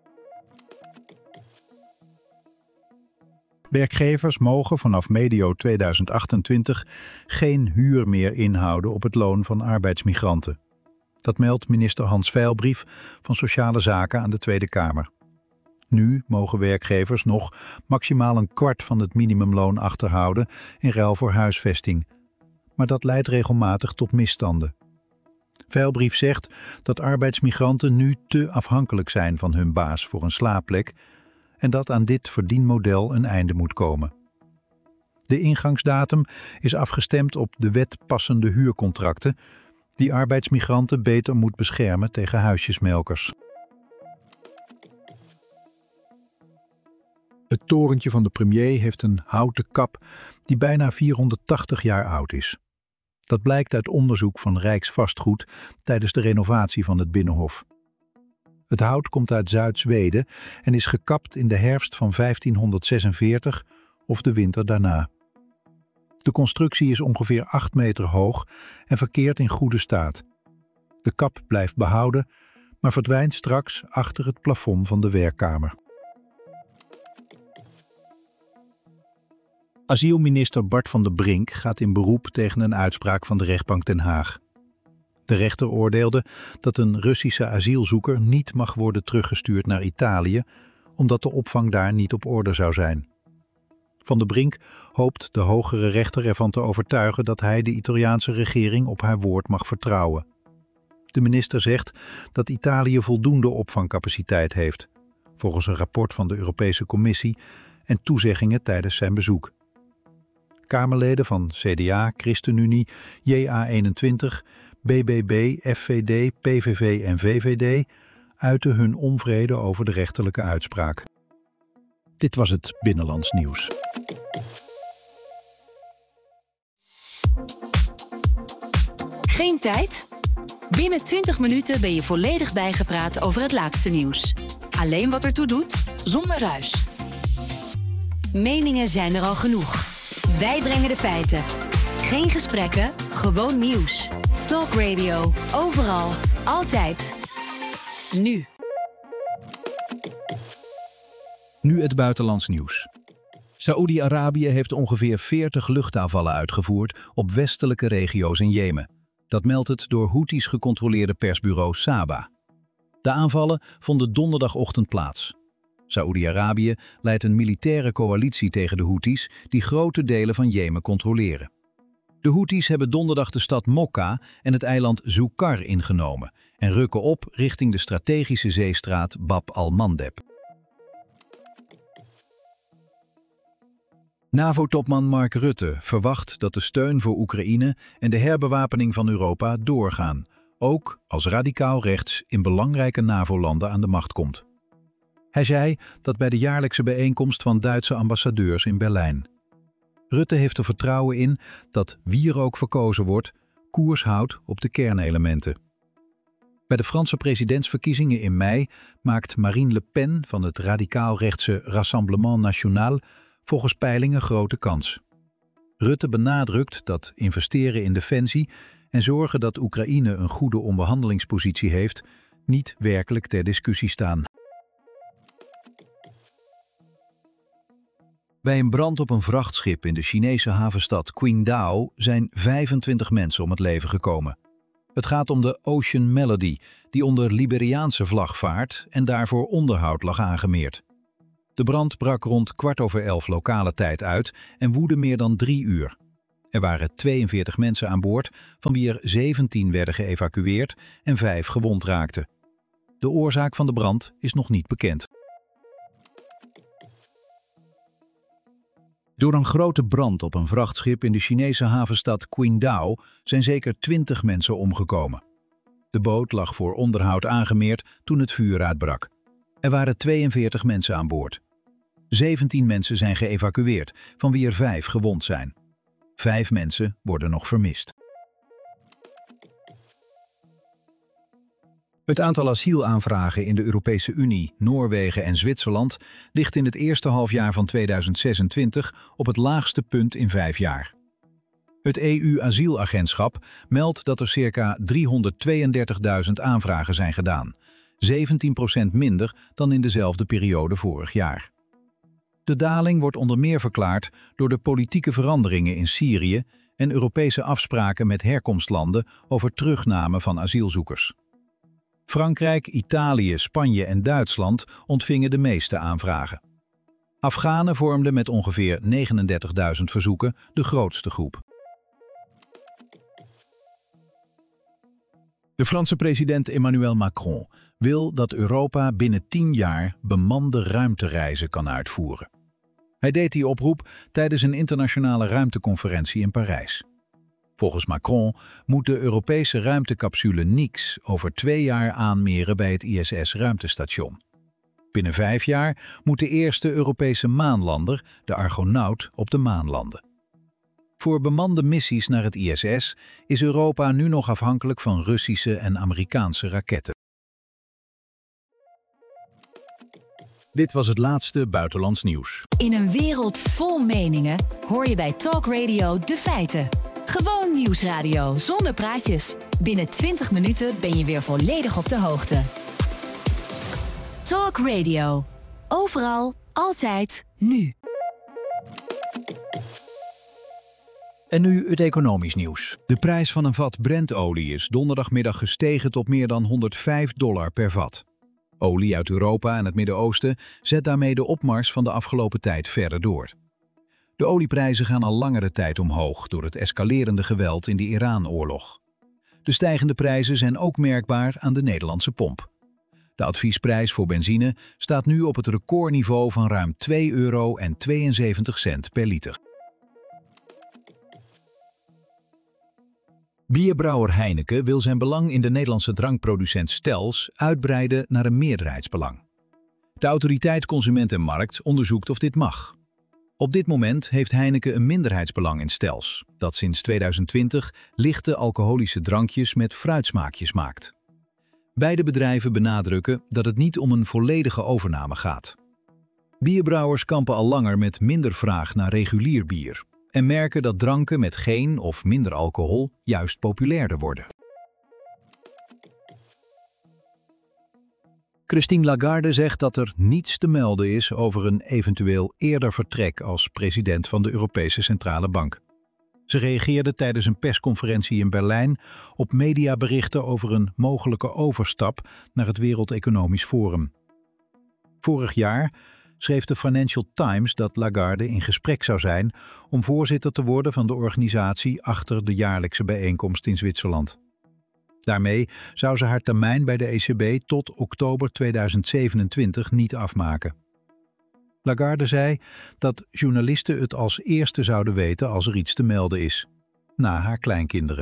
Werkgevers mogen vanaf medio tweeduizend achtentwintig geen huur meer inhouden op het loon van arbeidsmigranten. Dat meldt minister Hans Veilbrief van Sociale Zaken aan de Tweede Kamer. Nu mogen werkgevers nog maximaal een kwart van het minimumloon achterhouden in ruil voor huisvesting. Maar dat leidt regelmatig tot misstanden. Veilbrief zegt dat arbeidsmigranten nu te afhankelijk zijn van hun baas voor een slaapplek en dat aan dit verdienmodel een einde moet komen. De ingangsdatum is afgestemd op de wet passende huurcontracten, die arbeidsmigranten beter moet beschermen tegen huisjesmelkers. Het torentje van de premier heeft een houten kap die bijna vierhonderdtachtig jaar oud is. Dat blijkt uit onderzoek van Rijksvastgoed tijdens de renovatie van het Binnenhof. Het hout komt uit Zuid-Zweden en is gekapt in de herfst van vijftienhonderdzesenveertig of de winter daarna. De constructie is ongeveer acht meter hoog en verkeert in goede staat. De kap blijft behouden, maar verdwijnt straks achter het plafond van de werkkamer. Asielminister Bart van der Brink gaat in beroep tegen een uitspraak van de rechtbank Den Haag. De rechter oordeelde dat een Russische asielzoeker niet mag worden teruggestuurd naar Italië, omdat de opvang daar niet op orde zou zijn. Van der Brink hoopt de hogere rechter ervan te overtuigen dat hij de Italiaanse regering op haar woord mag vertrouwen. De minister zegt dat Italië voldoende opvangcapaciteit heeft, volgens een rapport van de Europese Commissie en toezeggingen tijdens zijn bezoek. Kamerleden van C D A, ChristenUnie, J A eenentwintig, B B B, F V D, P V V en V V D uiten hun onvrede over de rechterlijke uitspraak. Dit was het Binnenlands Nieuws. Geen tijd? Binnen twintig minuten ben je volledig bijgepraat over het laatste nieuws. Alleen wat ertoe doet, zonder ruis. Meningen zijn er al genoeg. Wij brengen de feiten. Geen gesprekken, gewoon nieuws. Talk Radio, overal, altijd. Nu. Nu het buitenlands nieuws. Saoedi-Arabië heeft ongeveer veertig luchtaanvallen uitgevoerd op westelijke regio's in Jemen. Dat meldt het door Houthis gecontroleerde persbureau Saba. De aanvallen vonden donderdagochtend plaats. Saoedi-Arabië leidt een militaire coalitie tegen de Houthis die grote delen van Jemen controleren. De Houthis hebben donderdag de stad Mokka en het eiland Zoukar ingenomen en rukken op richting de strategische zeestraat Bab al-Mandeb. NAVO-topman Mark Rutte verwacht dat de steun voor Oekraïne en de herbewapening van Europa doorgaan, ook als radicaal rechts in belangrijke NAVO-landen aan de macht komt. Hij zei dat bij de jaarlijkse bijeenkomst van Duitse ambassadeurs in Berlijn. Rutte heeft er vertrouwen in dat wie er ook verkozen wordt, koers houdt op de kernelementen. Bij de Franse presidentsverkiezingen in mei maakt Marine Le Pen van het radicaal-rechtse Rassemblement National volgens peilingen grote kans. Rutte benadrukt dat investeren in defensie en zorgen dat Oekraïne een goede onderhandelingspositie heeft, niet werkelijk ter discussie staan. Bij een brand op een vrachtschip in de Chinese havenstad Qingdao zijn vijfentwintig mensen om het leven gekomen. Het gaat om de Ocean Melody, die onder Liberiaanse vlag vaart en daarvoor onderhoud lag aangemeerd. De brand brak rond kwart over elf lokale tijd uit en woedde meer dan drie uur. Er waren tweeënveertig mensen aan boord, van wie er zeventien werden geëvacueerd en vijf gewond raakten. De oorzaak van de brand is nog niet bekend. Door een grote brand op een vrachtschip in de Chinese havenstad Qingdao zijn zeker twintig mensen omgekomen. De boot lag voor onderhoud aangemeerd toen het vuur uitbrak. Er waren tweeënveertig mensen aan boord. zeventien mensen zijn geëvacueerd, van wie er vijf gewond zijn. Vijf mensen worden nog vermist. Het aantal asielaanvragen in de Europese Unie, Noorwegen en Zwitserland ligt in het eerste halfjaar van tweeduizend zesentwintig op het laagste punt in vijf jaar. Het E U-asielagentschap meldt dat er circa driehonderdtweeëndertigduizend aanvragen zijn gedaan, zeventien procent minder dan in dezelfde periode vorig jaar. De daling wordt onder meer verklaard door de politieke veranderingen in Syrië en Europese afspraken met herkomstlanden over terugname van asielzoekers. Frankrijk, Italië, Spanje en Duitsland ontvingen de meeste aanvragen. Afghanen vormden met ongeveer negenendertigduizend verzoeken de grootste groep. De Franse president Emmanuel Macron wil dat Europa binnen tien jaar bemande ruimtereizen kan uitvoeren. Hij deed die oproep tijdens een internationale ruimteconferentie in Parijs. Volgens Macron moet de Europese ruimtecapsule Nix over twee jaar aanmeren bij het I S S-ruimtestation. Binnen vijf jaar moet de eerste Europese maanlander, de Argonaut, op de maan landen. Voor bemande missies naar het I S S is Europa nu nog afhankelijk van Russische en Amerikaanse raketten. Dit was het laatste buitenlands nieuws. In een wereld vol meningen hoor je bij Talk Radio de feiten. Gewoon nieuwsradio zonder praatjes. Binnen twintig minuten ben je weer volledig op de hoogte. Talk Radio. Overal, altijd, nu. En nu het economisch nieuws. De prijs van een vat Brentolie is donderdagmiddag gestegen tot meer dan honderdvijf dollar per vat. Olie uit Europa en het Midden-Oosten zet daarmee de opmars van de afgelopen tijd verder door. De olieprijzen gaan al langere tijd omhoog door het escalerende geweld in de Iran-oorlog. De stijgende prijzen zijn ook merkbaar aan de Nederlandse pomp. De adviesprijs voor benzine staat nu op het recordniveau van ruim twee euro en tweeënzeventig cent per liter. Bierbrouwer Heineken wil zijn belang in de Nederlandse drankproducent Stels uitbreiden naar een meerderheidsbelang. De autoriteit Consument en Markt onderzoekt of dit mag. Op dit moment heeft Heineken een minderheidsbelang in Stels, dat sinds tweeduizend twintig lichte alcoholische drankjes met fruitsmaakjes maakt. Beide bedrijven benadrukken dat het niet om een volledige overname gaat. Bierbrouwers kampen al langer met minder vraag naar regulier bier en merken dat dranken met geen of minder alcohol juist populairder worden. Christine Lagarde zegt dat er niets te melden is over een eventueel eerder vertrek als president van de Europese Centrale Bank. Ze reageerde tijdens een persconferentie in Berlijn op mediaberichten over een mogelijke overstap naar het Wereld Economisch Forum. Vorig jaar schreef de Financial Times dat Lagarde in gesprek zou zijn om voorzitter te worden van de organisatie achter de jaarlijkse bijeenkomst in Zwitserland. Daarmee zou ze haar termijn bij de E C B tot oktober tweeduizend zevenentwintig niet afmaken. Lagarde zei dat journalisten het als eerste zouden weten als er iets te melden is, na haar kleinkinderen.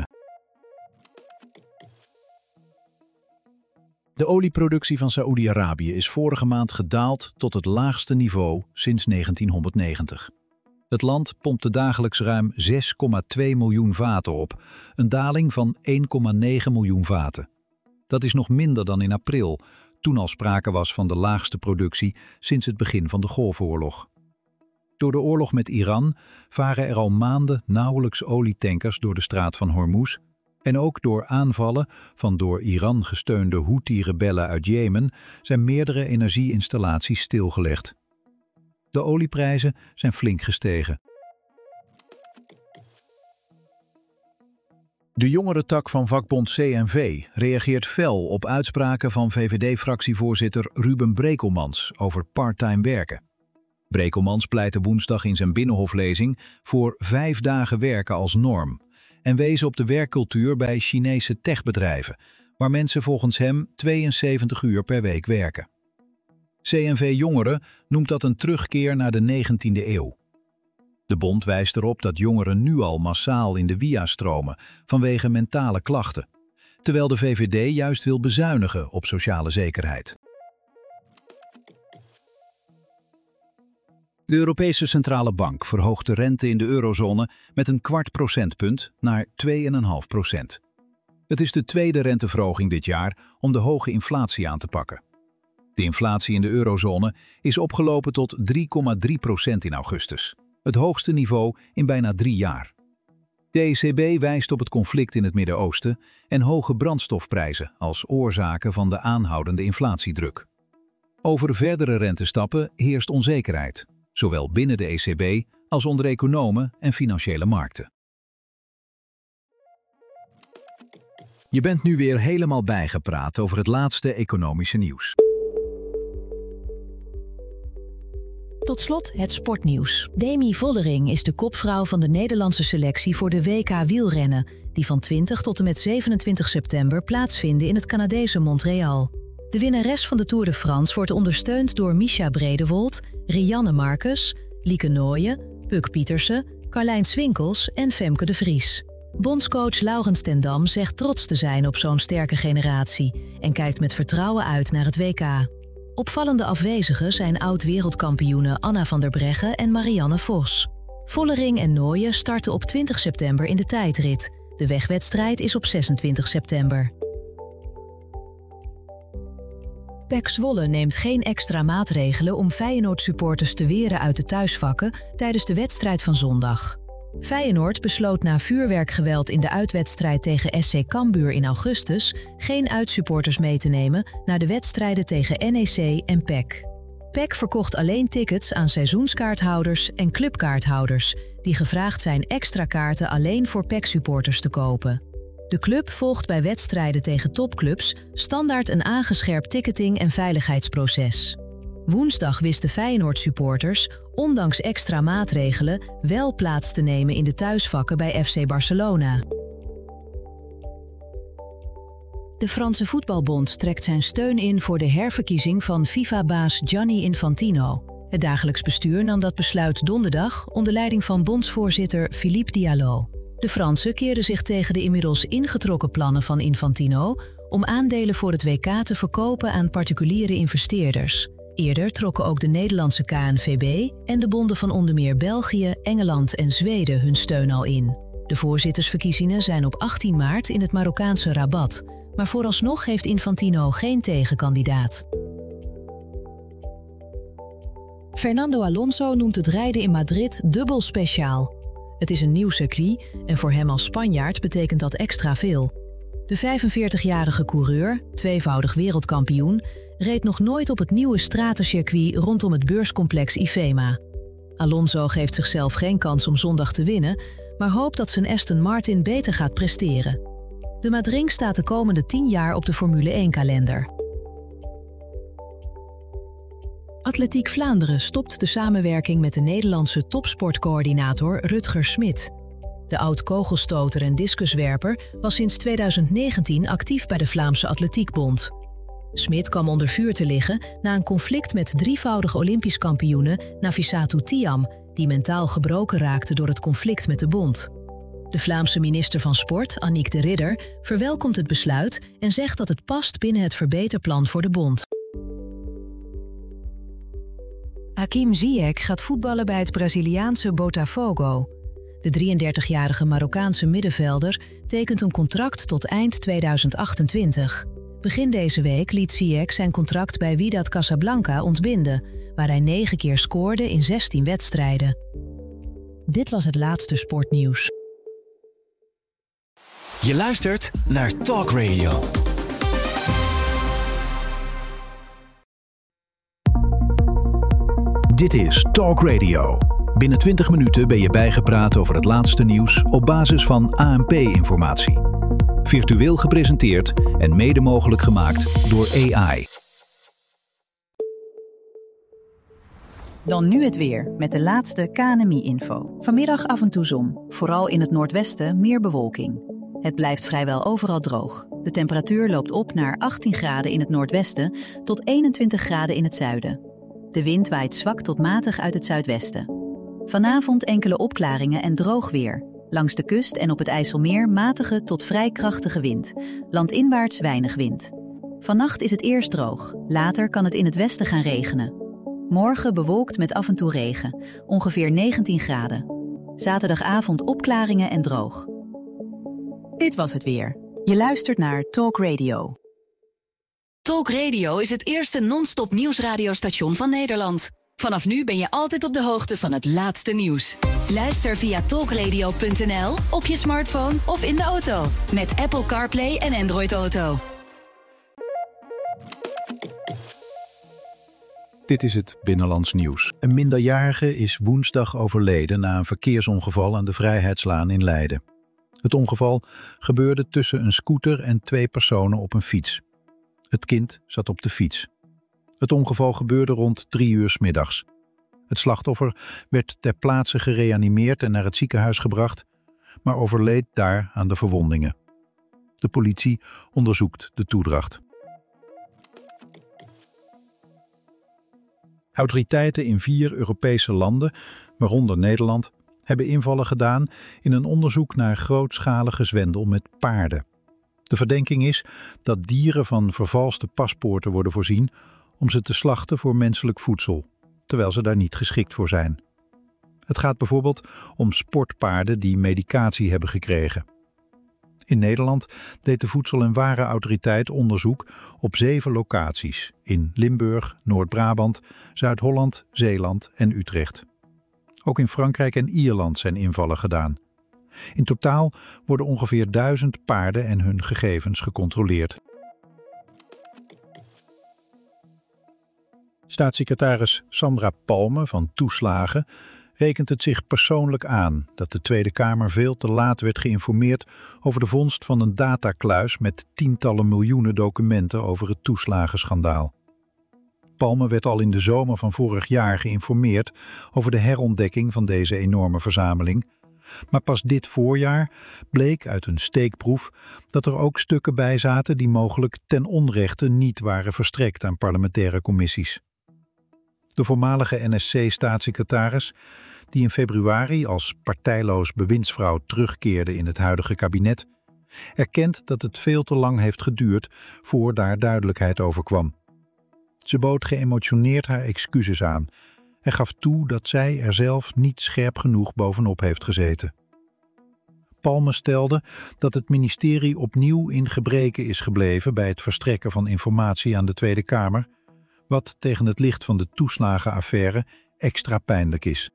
De olieproductie van Saoedi-Arabië is vorige maand gedaald tot het laagste niveau sinds negentienhonderdnegentig. Het land pompte dagelijks ruim zes komma twee miljoen vaten op, een daling van één komma negen miljoen vaten. Dat is nog minder dan in april, toen al sprake was van de laagste productie sinds het begin van de Golfoorlog. Door de oorlog met Iran varen er al maanden nauwelijks olietankers door de straat van Hormuz en ook door aanvallen van door Iran gesteunde Houthi-rebellen uit Jemen zijn meerdere energieinstallaties stilgelegd. De olieprijzen zijn flink gestegen. De jongerentak van vakbond C N V reageert fel op uitspraken van V V D-fractievoorzitter Ruben Brekelmans over parttime werken. Brekelmans pleitte woensdag in zijn binnenhoflezing voor vijf dagen werken als norm en wees op de werkcultuur bij Chinese techbedrijven, waar mensen volgens hem tweeënzeventig uur per week werken. C N V Jongeren noemt dat een terugkeer naar de negentiende eeuw. De bond wijst erop dat jongeren nu al massaal in de W I A stromen vanwege mentale klachten, terwijl de V V D juist wil bezuinigen op sociale zekerheid. De Europese Centrale Bank verhoogt de rente in de eurozone met een kwart procentpunt naar twee komma vijf procent. Het is de tweede renteverhoging dit jaar om de hoge inflatie aan te pakken. De inflatie in de eurozone is opgelopen tot drie komma drie procent in augustus, het hoogste niveau in bijna drie jaar. De E C B wijst op het conflict in het Midden-Oosten en hoge brandstofprijzen als oorzaken van de aanhoudende inflatiedruk. Over verdere rentestappen heerst onzekerheid, zowel binnen de E C B als onder economen en financiële markten. Je bent nu weer helemaal bijgepraat over het laatste economische nieuws. Tot slot het sportnieuws. Demi Vollering is de kopvrouw van de Nederlandse selectie voor de W K wielrennen, die van twintig tot en met zevenentwintig september plaatsvinden in het Canadese Montreal. De winnares van de Tour de France wordt ondersteund door Mischa Bredewold, Rianne Marcus, Lieke Nooijen, Puk Pietersen, Carlijn Swinkels en Femke de Vries. Bondscoach Laurens ten Dam zegt trots te zijn op zo'n sterke generatie en kijkt met vertrouwen uit naar het W K. Opvallende afwezigen zijn oud-wereldkampioenen Anna van der Breggen en Marianne Vos. Vollering en Nooijen starten op twintig september in de tijdrit. De wegwedstrijd is op zesentwintig september. P E C Zwolle neemt geen extra maatregelen om Feyenoord-supporters te weren uit de thuisvakken tijdens de wedstrijd van zondag. Feyenoord besloot na vuurwerkgeweld in de uitwedstrijd tegen S C Cambuur in augustus geen uitsupporters mee te nemen naar de wedstrijden tegen N E C en P E C. P E C verkocht alleen tickets aan seizoenskaarthouders en clubkaarthouders die gevraagd zijn extra kaarten alleen voor P E C-supporters te kopen. De club volgt bij wedstrijden tegen topclubs standaard een aangescherpt ticketing- en veiligheidsproces. Woensdag wisten Feyenoord-supporters, ondanks extra maatregelen, wel plaats te nemen in de thuisvakken bij F C Barcelona. De Franse Voetbalbond trekt zijn steun in voor de herverkiezing van FIFA-baas Gianni Infantino. Het dagelijks bestuur nam dat besluit donderdag onder leiding van bondsvoorzitter Philippe Diallo. De Fransen keerden zich tegen de inmiddels ingetrokken plannen van Infantino om aandelen voor het W K te verkopen aan particuliere investeerders. Eerder trokken ook de Nederlandse K N V B en de bonden van onder meer België, Engeland en Zweden hun steun al in. De voorzittersverkiezingen zijn op achttien maart in het Marokkaanse Rabat, maar vooralsnog heeft Infantino geen tegenkandidaat. Fernando Alonso noemt het rijden in Madrid dubbel speciaal. Het is een nieuw circuit en voor hem als Spanjaard betekent dat extra veel. De vijfenveertigjarige coureur, tweevoudig wereldkampioen, reed nog nooit op het nieuwe stratencircuit rondom het beurscomplex IFEMA. Alonso geeft zichzelf geen kans om zondag te winnen, maar hoopt dat zijn Aston Martin beter gaat presteren. De Madring staat de komende tien jaar op de Formule één-kalender. Atletiek Vlaanderen stopt de samenwerking met de Nederlandse topsportcoördinator Rutger Smit. De oud-kogelstoter en discuswerper was sinds tweeduizend negentien actief bij de Vlaamse Atletiekbond. Smit kwam onder vuur te liggen na een conflict met drievoudig Olympisch kampioene Nafissatou Thiam, die mentaal gebroken raakte door het conflict met de bond. De Vlaamse minister van Sport, Annick de Ridder, verwelkomt het besluit en zegt dat het past binnen het verbeterplan voor de bond. Hakim Ziyech gaat voetballen bij het Braziliaanse Botafogo. De drieëndertigjarige Marokkaanse middenvelder tekent een contract tot eind tweeduizend achtentwintig. Begin deze week liet Ziyech zijn contract bij Wydad Casablanca ontbinden, waar hij negen keer scoorde in zestien wedstrijden. Dit was het laatste sportnieuws. Je luistert naar Talk Radio. Dit is Talk Radio. Binnen twintig minuten ben je bijgepraat over het laatste nieuws op basis van A N P-informatie. Virtueel gepresenteerd en mede mogelijk gemaakt door A I. Dan nu het weer met de laatste K N M I-info. Vanmiddag af en toe zon, vooral in het noordwesten meer bewolking. Het blijft vrijwel overal droog. De temperatuur loopt op naar achttien graden in het noordwesten tot eenentwintig graden in het zuiden. De wind waait zwak tot matig uit het zuidwesten. Vanavond enkele opklaringen en droog weer. Langs de kust en op het IJsselmeer matige tot vrij krachtige wind. Landinwaarts weinig wind. Vannacht is het eerst droog. Later kan het in het westen gaan regenen. Morgen bewolkt met af en toe regen. Ongeveer negentien graden. Zaterdagavond opklaringen en droog. Dit was het weer. Je luistert naar Talk Radio. Talk Radio is het eerste non-stop nieuwsradiostation van Nederland. Vanaf nu ben je altijd op de hoogte van het laatste nieuws. Luister via talkradio punt n l, op je smartphone of in de auto. Met Apple CarPlay en Android Auto. Dit is het Binnenlands Nieuws. Een minderjarige is woensdag overleden na een verkeersongeval aan de Vrijheidslaan in Leiden. Het ongeval gebeurde tussen een scooter en twee personen op een fiets. Het kind zat op de fiets. Het ongeval gebeurde rond drie uur 's middags. Het slachtoffer werd ter plaatse gereanimeerd en naar het ziekenhuis gebracht, maar overleed daar aan de verwondingen. De politie onderzoekt de toedracht. Autoriteiten in vier Europese landen, waaronder Nederland, hebben invallen gedaan in een onderzoek naar grootschalige zwendel met paarden. De verdenking is dat dieren van vervalste paspoorten worden voorzien om ze te slachten voor menselijk voedsel, terwijl ze daar niet geschikt voor zijn. Het gaat bijvoorbeeld om sportpaarden die medicatie hebben gekregen. In Nederland deed de Voedsel- en Warenautoriteit onderzoek op zeven locaties in Limburg, Noord-Brabant, Zuid-Holland, Zeeland en Utrecht. Ook in Frankrijk en Ierland zijn invallen gedaan. In totaal worden ongeveer duizend paarden en hun gegevens gecontroleerd. Staatssecretaris Sandra Palme van Toeslagen rekent het zich persoonlijk aan dat de Tweede Kamer veel te laat werd geïnformeerd over de vondst van een datakluis met tientallen miljoenen documenten over het toeslagenschandaal. Palme werd al in de zomer van vorig jaar geïnformeerd over de herontdekking van deze enorme verzameling, maar pas dit voorjaar bleek uit een steekproef dat er ook stukken bij zaten die mogelijk ten onrechte niet waren verstrekt aan parlementaire commissies. De voormalige N S C-staatssecretaris, die in februari als partijloos bewindsvrouw terugkeerde in het huidige kabinet, erkent dat het veel te lang heeft geduurd voor daar duidelijkheid over kwam. Ze bood geëmotioneerd haar excuses aan en gaf toe dat zij er zelf niet scherp genoeg bovenop heeft gezeten. Palme stelde dat het ministerie opnieuw in gebreke is gebleven bij het verstrekken van informatie aan de Tweede Kamer, wat tegen het licht van de toeslagenaffaire extra pijnlijk is.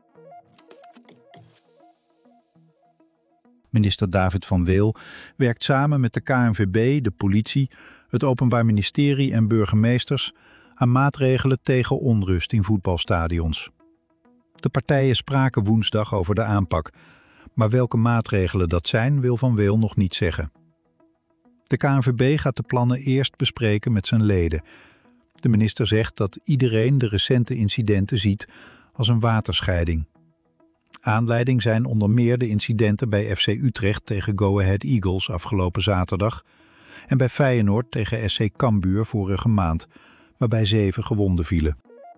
Minister David van Weel werkt samen met de K N V B, de politie, het Openbaar Ministerie en burgemeesters aan maatregelen tegen onrust in voetbalstadions. De partijen spraken woensdag over de aanpak, maar welke maatregelen dat zijn, wil Van Weel nog niet zeggen. De K N V B gaat de plannen eerst bespreken met zijn leden. De minister zegt dat iedereen de recente incidenten ziet als een waterscheiding. Aanleiding zijn onder meer de incidenten bij F C Utrecht tegen Go Ahead Eagles afgelopen zaterdag en bij Feyenoord tegen S C Cambuur vorige maand, waarbij zeven gewonden vielen.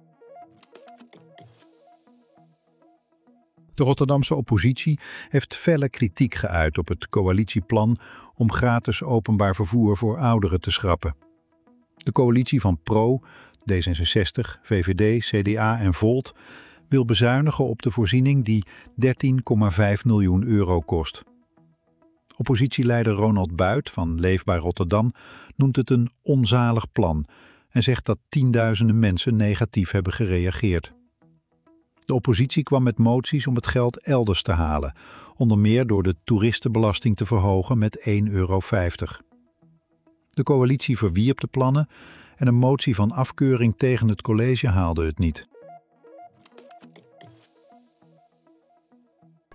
De Rotterdamse oppositie heeft felle kritiek geuit op het coalitieplan om gratis openbaar vervoer voor ouderen te schrappen. De coalitie van Pro, D zesenzestig, V V D, C D A en Volt wil bezuinigen op de voorziening die dertien komma vijf miljoen euro kost. Oppositieleider Ronald Buit van Leefbaar Rotterdam noemt het een onzalig plan en zegt dat tienduizenden mensen negatief hebben gereageerd. De oppositie kwam met moties om het geld elders te halen, onder meer door de toeristenbelasting te verhogen met één euro vijftig. De coalitie verwierp de plannen en een motie van afkeuring tegen het college haalde het niet.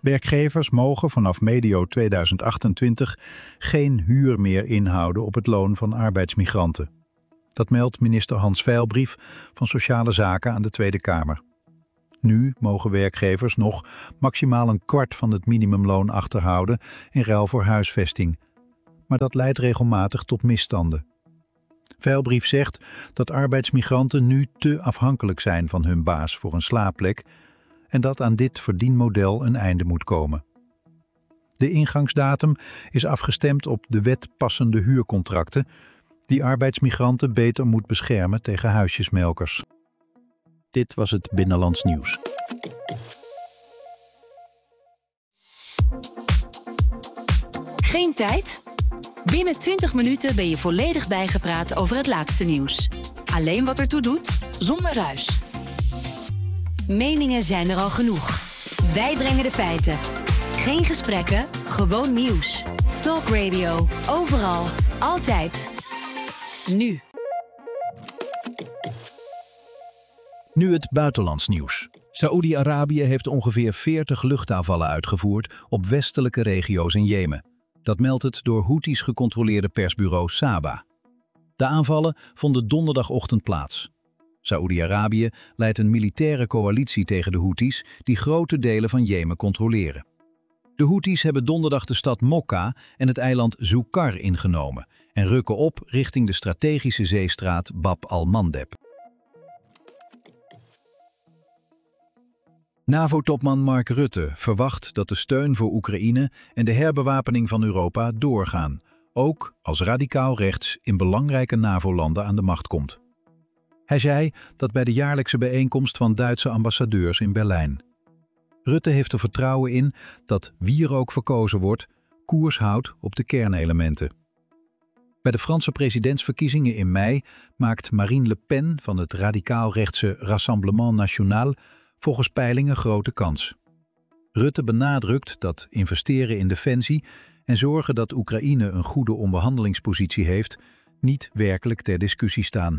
Werkgevers mogen vanaf medio tweeduizend achtentwintig geen huur meer inhouden op het loon van arbeidsmigranten. Dat meldt minister Hans Veilbrief van Sociale Zaken aan de Tweede Kamer. Nu mogen werkgevers nog maximaal een kwart van het minimumloon achterhouden in ruil voor huisvesting. Maar dat leidt regelmatig tot misstanden. Veilbrief zegt dat arbeidsmigranten nu te afhankelijk zijn van hun baas voor een slaapplek en dat aan dit verdienmodel een einde moet komen. De ingangsdatum is afgestemd op de wet passende huurcontracten, die arbeidsmigranten beter moet beschermen tegen huisjesmelkers. Dit was het Binnenlands Nieuws. Geen tijd? Binnen twintig minuten ben je volledig bijgepraat over het laatste nieuws. Alleen wat ertoe doet, zonder ruis. Meningen zijn er al genoeg. Wij brengen de feiten. Geen gesprekken, gewoon nieuws. Talk Radio, overal, altijd. Nu. Nu het buitenlands nieuws. Saoedi-Arabië heeft ongeveer veertig luchtaanvallen uitgevoerd op westelijke regio's in Jemen. Dat meldt het door Houthis gecontroleerde persbureau Saba. De aanvallen vonden donderdagochtend plaats. Saoedi-Arabië leidt een militaire coalitie tegen de Houthis die grote delen van Jemen controleren. De Houthis hebben donderdag de stad Mokka en het eiland Zoukar ingenomen en rukken op richting de strategische zeestraat Bab al-Mandeb. NAVO-topman Mark Rutte verwacht dat de steun voor Oekraïne en de herbewapening van Europa doorgaan, ook als radicaal rechts in belangrijke NAVO-landen aan de macht komt. Hij zei dat bij de jaarlijkse bijeenkomst van Duitse ambassadeurs in Berlijn. Rutte heeft er vertrouwen in dat wie er ook verkozen wordt, koers houdt op de kernelementen. Bij de Franse presidentsverkiezingen in mei maakt Marine Le Pen van het radicaal-rechtse Rassemblement National volgens peilingen grote kans. Rutte benadrukt dat investeren in defensie en zorgen dat Oekraïne een goede onderhandelingspositie heeft, niet werkelijk ter discussie staan.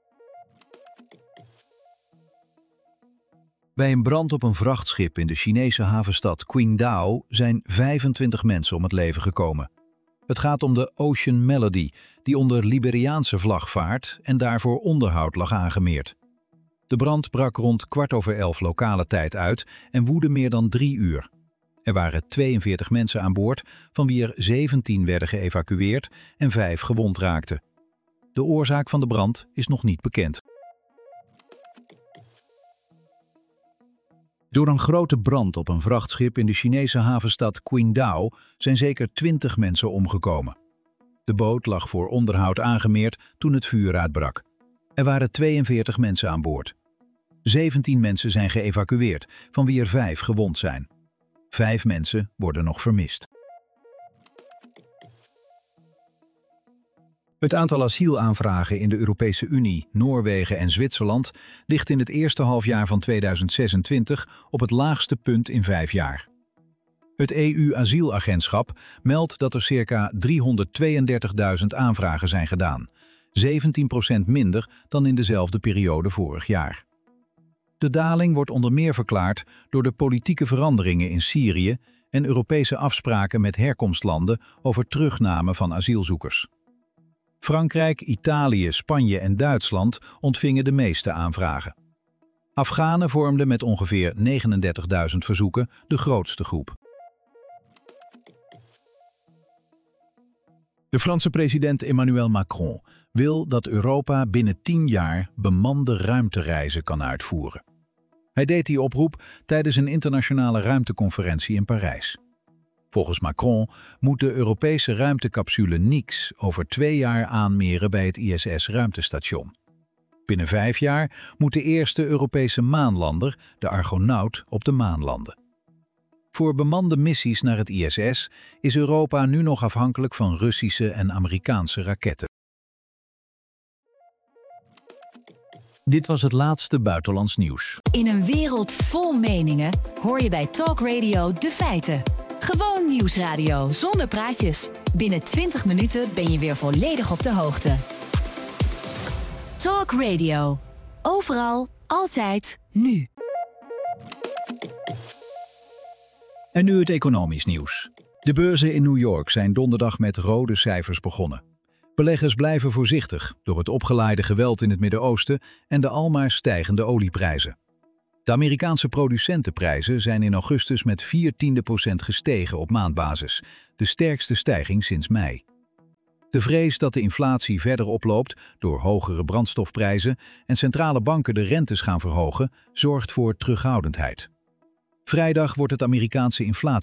Bij een brand op een vrachtschip in de Chinese havenstad Qingdao zijn vijfentwintig mensen om het leven gekomen. Het gaat om de Ocean Melody, die onder Liberiaanse vlag vaart en daarvoor onderhoud lag aangemeerd. De brand brak rond kwart over elf lokale tijd uit en woedde meer dan drie uur. Er waren tweeënveertig mensen aan boord, van wie er zeventien werden geëvacueerd en vijf gewond raakten. De oorzaak van de brand is nog niet bekend. Door een grote brand op een vrachtschip in de Chinese havenstad Qingdao zijn zeker twintig mensen omgekomen. De boot lag voor onderhoud aangemeerd toen het vuur uitbrak. Er waren tweeënveertig mensen aan boord. zeventien mensen zijn geëvacueerd, van wie er vijf gewond zijn. Vijf mensen worden nog vermist. Het aantal asielaanvragen in de Europese Unie, Noorwegen en Zwitserland ligt in het eerste halfjaar van tweeduizend zesentwintig op het laagste punt in vijf jaar. Het E U-asielagentschap meldt dat er circa driehonderdtweeëndertigduizend aanvragen zijn gedaan, zeventien procent minder dan in dezelfde periode vorig jaar. De daling wordt onder meer verklaard door de politieke veranderingen in Syrië en Europese afspraken met herkomstlanden over terugname van asielzoekers. Frankrijk, Italië, Spanje en Duitsland ontvingen de meeste aanvragen. Afghanen vormden met ongeveer negenendertigduizend verzoeken de grootste groep. De Franse president Emmanuel Macron wil dat Europa binnen tien jaar bemande ruimtereizen kan uitvoeren. Hij deed die oproep tijdens een internationale ruimteconferentie in Parijs. Volgens Macron moet de Europese ruimtecapsule Nix over twee jaar aanmeren bij het I S S-ruimtestation. Binnen vijf jaar moet de eerste Europese maanlander, de Argonaut, op de maan landen. Voor bemande missies naar het I S S is Europa nu nog afhankelijk van Russische en Amerikaanse raketten. Dit was het laatste buitenlands nieuws. In een wereld vol meningen hoor je bij Talk Radio de feiten. Gewoon nieuwsradio zonder praatjes. Binnen twintig minuten ben je weer volledig op de hoogte. Talk Radio. Overal, altijd, nu. En nu het economisch nieuws. De beurzen in New York zijn donderdag met rode cijfers begonnen. Beleggers blijven voorzichtig door het opgelaaide geweld in het Midden-Oosten en de almaar stijgende olieprijzen. De Amerikaanse producentenprijzen zijn in augustus met vier tiende procent gestegen op maandbasis, de sterkste stijging sinds mei. De vrees dat de inflatie verder oploopt door hogere brandstofprijzen en centrale banken de rentes gaan verhogen, zorgt voor terughoudendheid. Vrijdag wordt het Amerikaanse inflatie